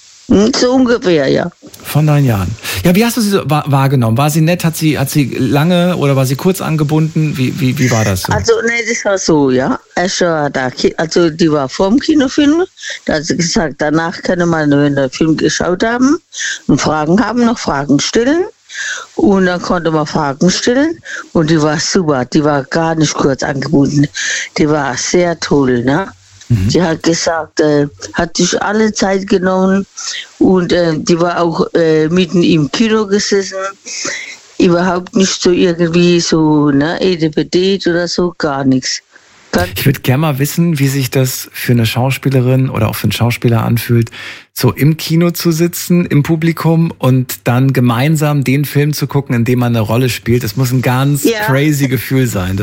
So ungefähr, ja. Vor 9 Jahren. Ja, wie hast du sie so wahrgenommen? War sie nett? Hat sie lange oder war sie kurz angebunden? Wie war das so? Also, ne, das war so, ja. Erst war da, also die war vorm Kinofilm. Da hat sie gesagt, danach können wir, wenn wir den Film geschaut haben und Fragen haben, noch Fragen stellen. Und dann konnte man Fragen stellen und die war super, die war gar nicht kurz angebunden, die war sehr toll, ne? Die hat gesagt, hat sich alle Zeit genommen und die war auch mitten im Kino gesessen, überhaupt nicht so irgendwie so, ne, EDPD oder so, gar nichts. Ich würde gerne mal wissen, wie sich das für eine Schauspielerin oder auch für einen Schauspieler anfühlt, so im Kino zu sitzen, im Publikum und dann gemeinsam den Film zu gucken, in dem man eine Rolle spielt. Das muss ein ganz crazy Gefühl sein.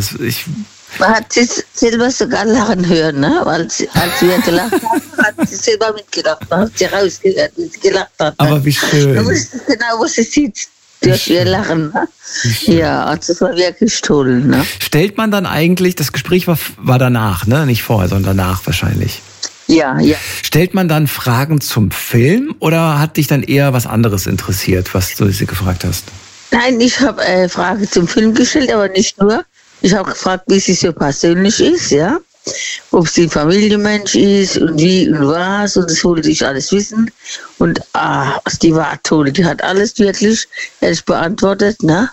Man hat sie selber sogar lachen hören, ne? Als wir gelacht haben, hat sie selber mitgelacht. Man hat sie rausgehört, wie sie gelacht hat. Ne? Aber wie schön. Du wusstest genau, wo sie sitzt. Durch ihr Lachen. Ne? Ja, also das war wirklich toll. Ne? Stellt man dann eigentlich, das Gespräch war danach, ne? Nicht vorher, sondern danach wahrscheinlich. Ja. Stellt man dann Fragen zum Film oder hat dich dann eher was anderes interessiert, was du sie gefragt hast? Nein, ich habe Fragen zum Film gestellt, aber nicht nur. Ich habe gefragt, wie sie so persönlich ist, ja. Ob sie ein Familienmensch ist und wie und was, und das wollte ich alles wissen. Und die war toll, die hat alles wirklich ehrlich beantwortet, ne?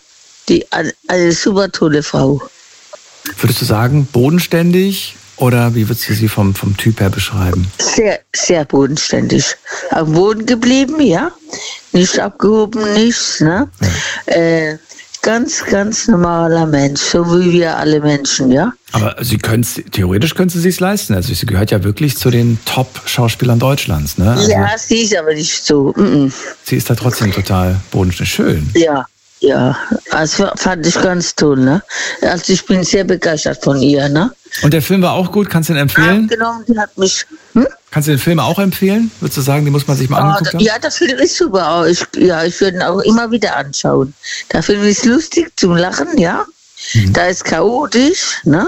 Eine super tolle Frau. Würdest du sagen, bodenständig oder wie würdest du sie vom Typ her beschreiben? Sehr, sehr bodenständig. Am Boden geblieben, ja. Nicht abgehoben, nichts, ne? Ja. Ganz, ganz normaler Mensch, so wie wir alle Menschen, ja. Aber theoretisch könnte sie sich's leisten. Also sie gehört ja wirklich zu den Top-Schauspielern Deutschlands, ne? Also ja, sie ist aber nicht so. Sie ist da trotzdem total bodenständig. Schön. Ja, also fand ich ganz toll, ne? Also ich bin sehr begeistert von ihr, ne? Und der Film war auch gut, kannst du ihn empfehlen? Genau, die hat mich... Kannst du den Film auch empfehlen? Würdest du sagen, den muss man sich mal angucken? Ja, der Film ist super. Ich würde ihn auch immer wieder anschauen. Der Film ist lustig zum Lachen, ja. Da ist chaotisch, ne?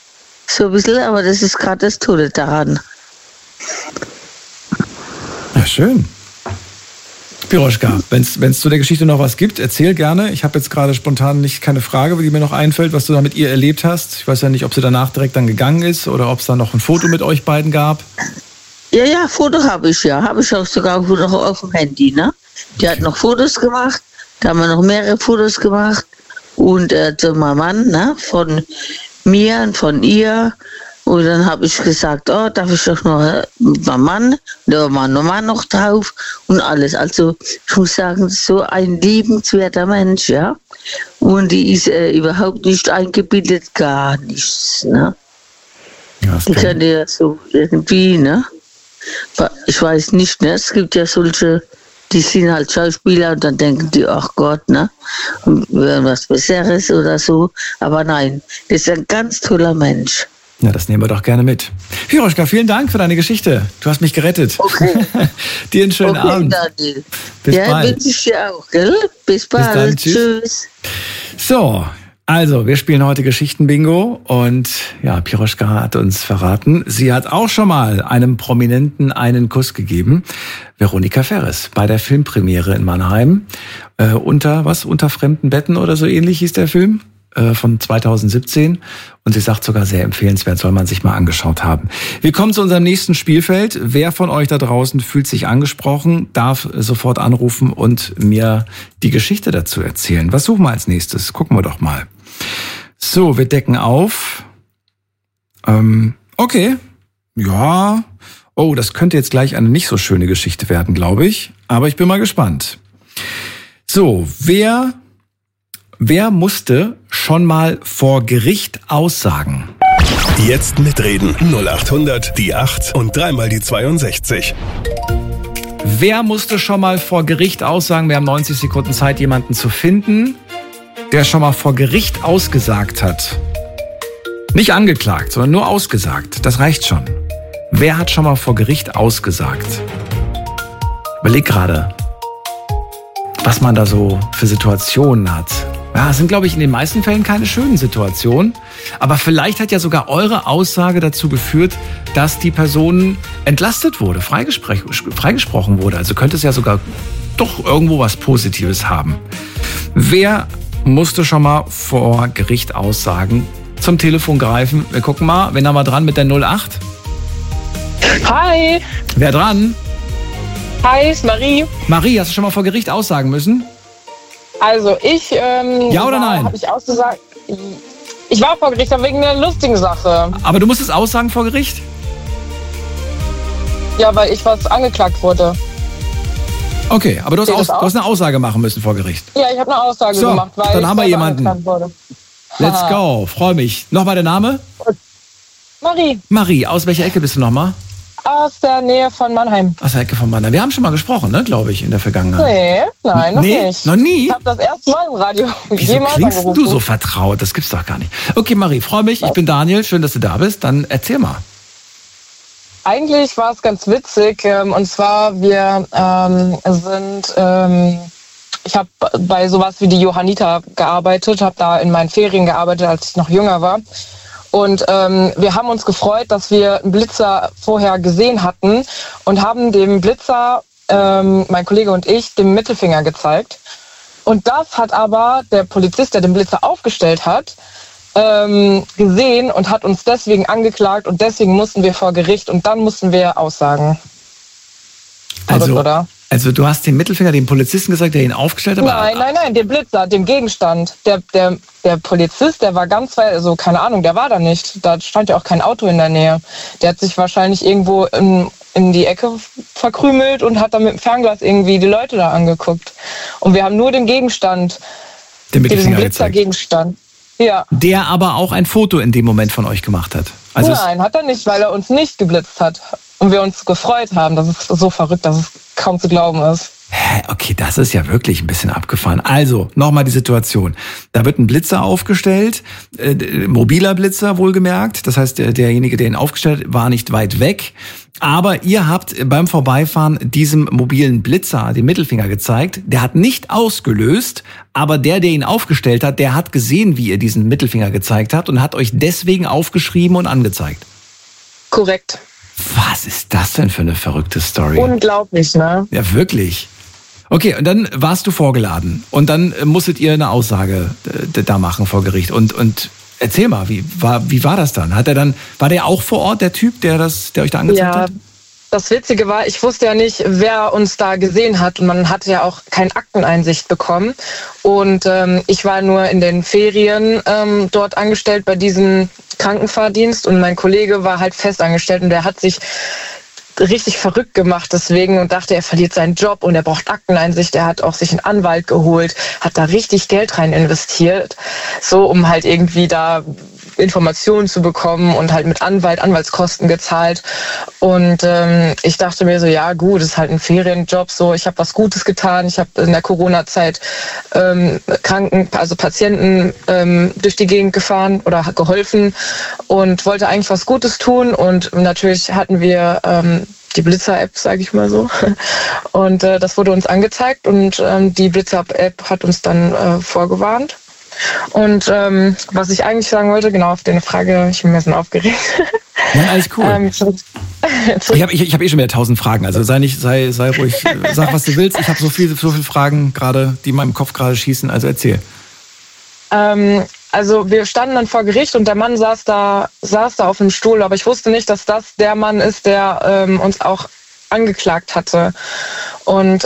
So ein bisschen, aber das ist gerade das Tolle daran. Ja, schön. Piroschka, wenn es zu der Geschichte noch was gibt, erzähl gerne. Ich habe jetzt gerade spontan keine Frage, die mir noch einfällt, was du da mit ihr erlebt hast. Ich weiß ja nicht, ob sie danach direkt dann gegangen ist oder ob es da noch ein Foto mit euch beiden gab. Ja, Foto habe ich ja. Habe ich auch sogar noch auf dem Handy, ne? Die hat noch Fotos gemacht. Da haben wir noch mehrere Fotos gemacht. Und mein Mann, ne? Von mir und von ihr. Und dann habe ich gesagt, darf ich doch noch mein Mann, da war mein Mann noch drauf und alles. Also ich muss sagen, so ein liebenswerter Mensch, ja. Und die ist überhaupt nicht eingebildet, gar nichts, ne. Ja, die kann ja so irgendwie, ne. Ich weiß nicht, ne. Es gibt ja solche, die sind halt Schauspieler und dann denken die, ach Gott, ne. Und was Besseres oder so. Aber nein, das ist ein ganz toller Mensch. Ja, das nehmen wir doch gerne mit. Piroschka, vielen Dank für deine Geschichte. Du hast mich gerettet. Okay. Dir einen schönen Abend. Daniel. Bis bald. Ja, wünsche ich dir auch, gell? Bis bald. Bis dann, tschüss. So, also, wir spielen heute Geschichten-Bingo und ja, Piroschka hat uns verraten, sie hat auch schon mal einem Prominenten einen Kuss gegeben. Veronika Ferres bei der Filmpremiere in Mannheim. Unter fremden Betten oder so ähnlich hieß der Film. Von 2017 und sie sagt sogar sehr empfehlenswert, soll man sich mal angeschaut haben. Wir kommen zu unserem nächsten Spielfeld. Wer von euch da draußen fühlt sich angesprochen, darf sofort anrufen und mir die Geschichte dazu erzählen. Was suchen wir als nächstes? Gucken wir doch mal. So, wir decken auf. Okay. Ja. Oh, das könnte jetzt gleich eine nicht so schöne Geschichte werden, glaube ich. Aber ich bin mal gespannt. So, wer musste schon mal vor Gericht aussagen? Jetzt mitreden. 0800 die 8 und dreimal die 62. Wer musste schon mal vor Gericht aussagen? Wir haben 90 Sekunden Zeit, jemanden zu finden, der schon mal vor Gericht ausgesagt hat. Nicht angeklagt, sondern nur ausgesagt. Das reicht schon. Wer hat schon mal vor Gericht ausgesagt? Überleg gerade, was man da so für Situationen hat. Ja, es sind, glaube ich, in den meisten Fällen keine schönen Situationen. Aber vielleicht hat ja sogar eure Aussage dazu geführt, dass die Person entlastet wurde, freigesprochen wurde. Also könnte es ja sogar doch irgendwo was Positives haben. Wer musste schon mal vor Gericht aussagen? Zum Telefon greifen. Wir gucken mal. Wen haben wir dran mit der 08? Hi. Wer dran? Hi, ist Marie. Marie, hast du schon mal vor Gericht aussagen müssen? Also ich, ja oder nein? Habe ich ausgesagt. Ich war vor Gericht, aber wegen einer lustigen Sache. Aber du musstest aussagen vor Gericht? Ja, weil ich was angeklagt wurde. Okay, aber du hast eine Aussage machen müssen vor Gericht. Ja, ich habe eine Aussage gemacht, weil dann haben wir ich jemanden. Wurde. Let's go, freue mich. Nochmal der Name? Marie. Marie, aus welcher Ecke bist du nochmal? Aus der Nähe von Mannheim. Aus der Ecke von Mannheim. Wir haben schon mal gesprochen, ne, glaube ich, in der Vergangenheit. Nein, noch nicht. Noch nie? Ich habe das erste Mal im Radio Wieso klingst du so vertraut? Das gibt's doch gar nicht. Okay, Marie, freue mich. Ich bin Daniel. Schön, dass du da bist. Dann erzähl mal. Eigentlich war es ganz witzig. Und zwar, wir ich habe bei sowas wie die Johanniter gearbeitet, habe da in meinen Ferien gearbeitet, als ich noch jünger war. Und wir haben uns gefreut, dass wir einen Blitzer vorher gesehen hatten und haben dem Blitzer, mein Kollege und ich, den Mittelfinger gezeigt. Und das hat aber der Polizist, der den Blitzer aufgestellt hat, gesehen und hat uns deswegen angeklagt und deswegen mussten wir vor Gericht und dann mussten wir aussagen. Also, oder? Also du hast den Mittelfinger dem Polizisten gesagt, der ihn aufgestellt hat? Nein, dem Blitzer, dem Gegenstand. Der Polizist, der war ganz weit, also keine Ahnung, der war da nicht. Da stand ja auch kein Auto in der Nähe. Der hat sich wahrscheinlich irgendwo in die Ecke verkrümelt und hat dann mit dem Fernglas irgendwie die Leute da angeguckt. Und wir haben nur den Gegenstand, den diesen Blitzergegenstand. Ja. Der aber auch ein Foto in dem Moment von euch gemacht hat? Also nein, hat er nicht, weil er uns nicht geblitzt hat. Und wir uns gefreut haben. Das ist so verrückt, dass es kaum zu glauben ist. Okay, das ist ja wirklich ein bisschen abgefahren. Also, nochmal die Situation. Da wird ein Blitzer aufgestellt, mobiler Blitzer wohlgemerkt. Das heißt, derjenige, der ihn aufgestellt hat, war nicht weit weg. Aber ihr habt beim Vorbeifahren diesem mobilen Blitzer den Mittelfinger gezeigt. Der hat nicht ausgelöst, aber der ihn aufgestellt hat, der hat gesehen, wie ihr diesen Mittelfinger gezeigt habt und hat euch deswegen aufgeschrieben und angezeigt. Korrekt. Was ist das denn für eine verrückte Story? Unglaublich, ne? Ja, wirklich. Okay, und dann warst du vorgeladen und dann musstet ihr eine Aussage da machen vor Gericht. Und erzähl mal, wie war das dann? War der auch vor Ort, der Typ, der euch da angezeigt hat? Das Witzige war, ich wusste ja nicht, wer uns da gesehen hat und man hatte ja auch keine Akteneinsicht bekommen. Und ich war nur in den Ferien dort angestellt bei diesem Krankenfahrdienst und mein Kollege war halt festangestellt und der hat sich richtig verrückt gemacht deswegen und dachte, er verliert seinen Job und er braucht Akteneinsicht. Er hat auch sich einen Anwalt geholt, hat da richtig Geld rein investiert, so um halt irgendwie da Informationen zu bekommen und halt mit Anwaltskosten gezahlt. Und ich dachte mir so, ja gut, das ist halt ein Ferienjob, so ich habe was Gutes getan. Ich habe in der Corona-Zeit Patienten durch die Gegend gefahren oder geholfen und wollte eigentlich was Gutes tun. Und natürlich hatten wir die Blitzer-App, sage ich mal so. Und das wurde uns angezeigt und die Blitzer-App hat uns dann vorgewarnt. Und was ich eigentlich sagen wollte, genau auf deine Frage, ich bin ein bisschen aufgeregt. Ja, alles cool. Ich hab schon wieder 1000 Fragen, also sei ruhig, sag was du willst. Ich habe so viele Fragen gerade, die in meinem Kopf gerade schießen, also erzähl. Also wir standen dann vor Gericht und der Mann saß da auf dem Stuhl, aber ich wusste nicht, dass das der Mann ist, der uns auch angeklagt hatte. Und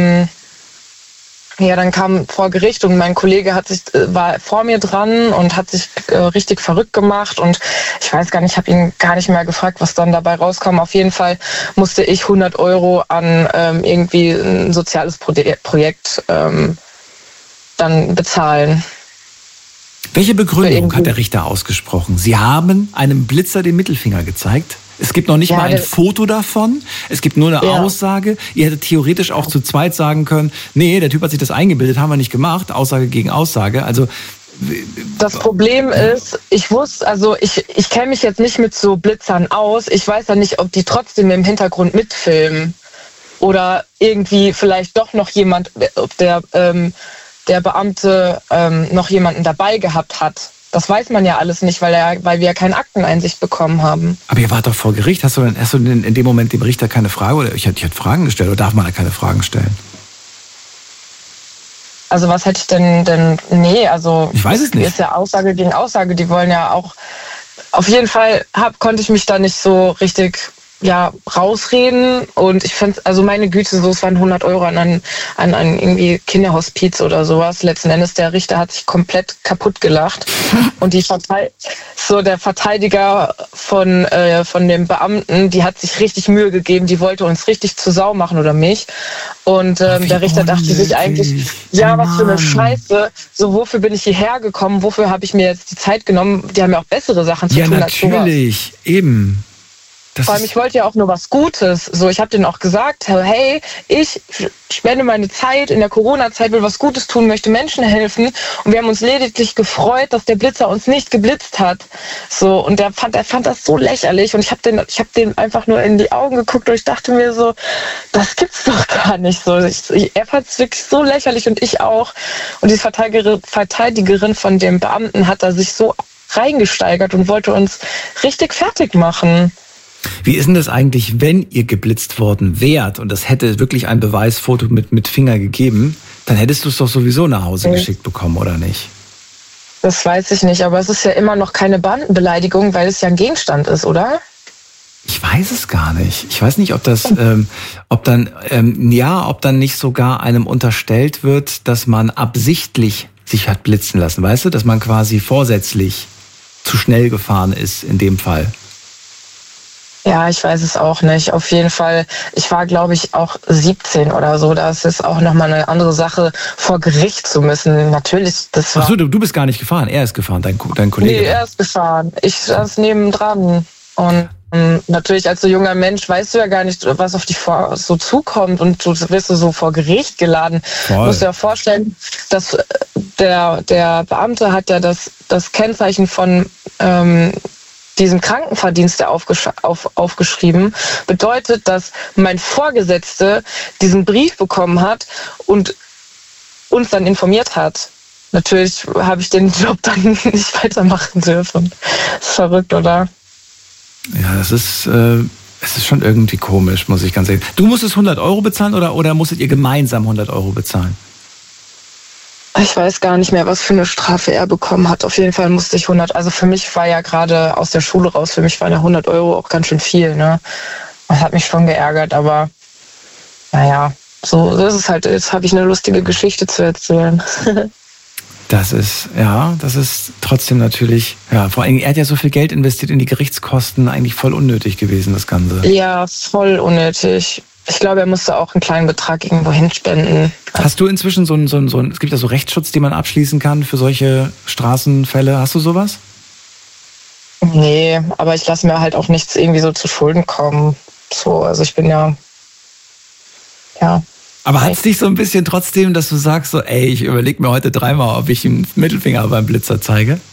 ja, dann kam vor Gericht und mein Kollege war vor mir dran und hat sich richtig verrückt gemacht und ich weiß gar nicht, ich habe ihn gar nicht mehr gefragt, was dann dabei rauskam. Auf jeden Fall musste ich 100 € an irgendwie ein soziales Projekt dann bezahlen. Welche Begründung hat der Richter ausgesprochen? Sie haben einem Blitzer den Mittelfinger gezeigt? Es gibt noch nicht mal ein Foto davon. Es gibt nur eine Aussage. Ihr hättet theoretisch auch zu zweit sagen können, nee, der Typ hat sich das eingebildet, haben wir nicht gemacht. Aussage gegen Aussage. Also das Problem ist, ich kenne mich jetzt nicht mit so Blitzern aus. Ich weiß ja nicht, ob die trotzdem im Hintergrund mitfilmen. Oder irgendwie vielleicht doch noch jemand, ob der Beamte noch jemanden dabei gehabt hat. Das weiß man ja alles nicht, weil wir ja keine Akteneinsicht bekommen haben. Aber ihr wart doch vor Gericht. Hast du denn in dem Moment dem Richter keine Frage? Oder ich hätte Fragen gestellt. Oder darf man da keine Fragen stellen? Also was hätte ich denn? Nee, also... Ich weiß es nicht. Ist ja Aussage gegen Aussage. Die wollen ja auch... Auf jeden Fall konnte ich mich da nicht so richtig... rausreden und ich finde, also meine Güte, es waren 100 € an ein irgendwie Kinderhospiz oder sowas. Letzten Endes, der Richter hat sich komplett kaputt gelacht und der Verteidiger von dem Beamten, die hat sich richtig Mühe gegeben, die wollte uns richtig zur Sau machen oder mich und der Richter dachte sich eigentlich, was für eine Scheiße, so wofür bin ich hierher gekommen, wofür habe ich mir jetzt die Zeit genommen, die haben ja auch bessere Sachen zu tun als sowas. Ja, natürlich, eben. Vor allem, ich wollte ja auch nur was Gutes. So, ich habe denen auch gesagt, hey, ich spende meine Zeit in der Corona-Zeit, will was Gutes tun, möchte Menschen helfen. Und wir haben uns lediglich gefreut, dass der Blitzer uns nicht geblitzt hat. So, und er fand das so lächerlich. Und ich hab den einfach nur in die Augen geguckt und ich dachte mir so, das gibt's doch gar nicht so. Er fand es wirklich so lächerlich und ich auch. Und die Verteidigerin von dem Beamten hat da sich so reingesteigert und wollte uns richtig fertig machen. Wie ist denn das eigentlich, wenn ihr geblitzt worden wärt und das hätte wirklich ein Beweisfoto mit Finger gegeben, dann hättest du es doch sowieso nach Hause geschickt bekommen, oder nicht? Das weiß ich nicht, aber es ist ja immer noch keine Beamtenbeleidigung, weil es ja ein Gegenstand ist, oder? Ich weiß es gar nicht. Ich weiß nicht, ob dann nicht sogar einem unterstellt wird, dass man absichtlich sich hat blitzen lassen, weißt du? Dass man quasi vorsätzlich zu schnell gefahren ist in dem Fall. Ja, ich weiß es auch nicht. Auf jeden Fall, ich war, glaube ich, auch 17 oder so. Das ist auch nochmal eine andere Sache, vor Gericht zu müssen. Natürlich, das war... Ach so, du bist gar nicht gefahren. Er ist gefahren, dein Kollege. Nee, er ist gefahren. Ich saß nebendran. Und natürlich als so junger Mensch weißt du ja gar nicht, was auf dich so zukommt. Und du wirst so vor Gericht geladen. Voll. Du musst dir ja vorstellen, dass der Beamte hat ja das Kennzeichen von... diesen Krankenverdienst aufgeschrieben, bedeutet, dass mein Vorgesetzter diesen Brief bekommen hat und uns dann informiert hat. Natürlich habe ich den Job dann nicht weitermachen dürfen. Das ist verrückt, oder? Ja, es Es ist schon irgendwie komisch, muss ich ganz ehrlich. Du musstest 100 Euro bezahlen oder musstet ihr gemeinsam 100 Euro bezahlen? Ich weiß gar nicht mehr, was für eine Strafe er bekommen hat. Auf jeden Fall musste ich 100, also für mich war ja gerade aus der Schule raus, für mich waren ja 100 Euro auch ganz schön viel, ne? Das hat mich schon geärgert, aber naja, so ist es halt. Jetzt habe ich eine lustige Geschichte zu erzählen. Das ist trotzdem natürlich, ja, vor allem, er hat ja so viel Geld investiert in die Gerichtskosten, eigentlich voll unnötig gewesen, das Ganze. Ja, voll unnötig. Ich glaube, er musste auch einen kleinen Betrag irgendwo hinspenden. Hast du inzwischen es gibt ja so Rechtsschutz, den man abschließen kann für solche Straßenfälle. Hast du sowas? Nee, aber ich lasse mir halt auch nichts irgendwie so zu Schulden kommen. So, also ich bin ja. Aber hat es dich so ein bisschen trotzdem, dass du sagst so, ey, ich überlege mir heute dreimal, ob ich einen Mittelfinger beim Blitzer zeige?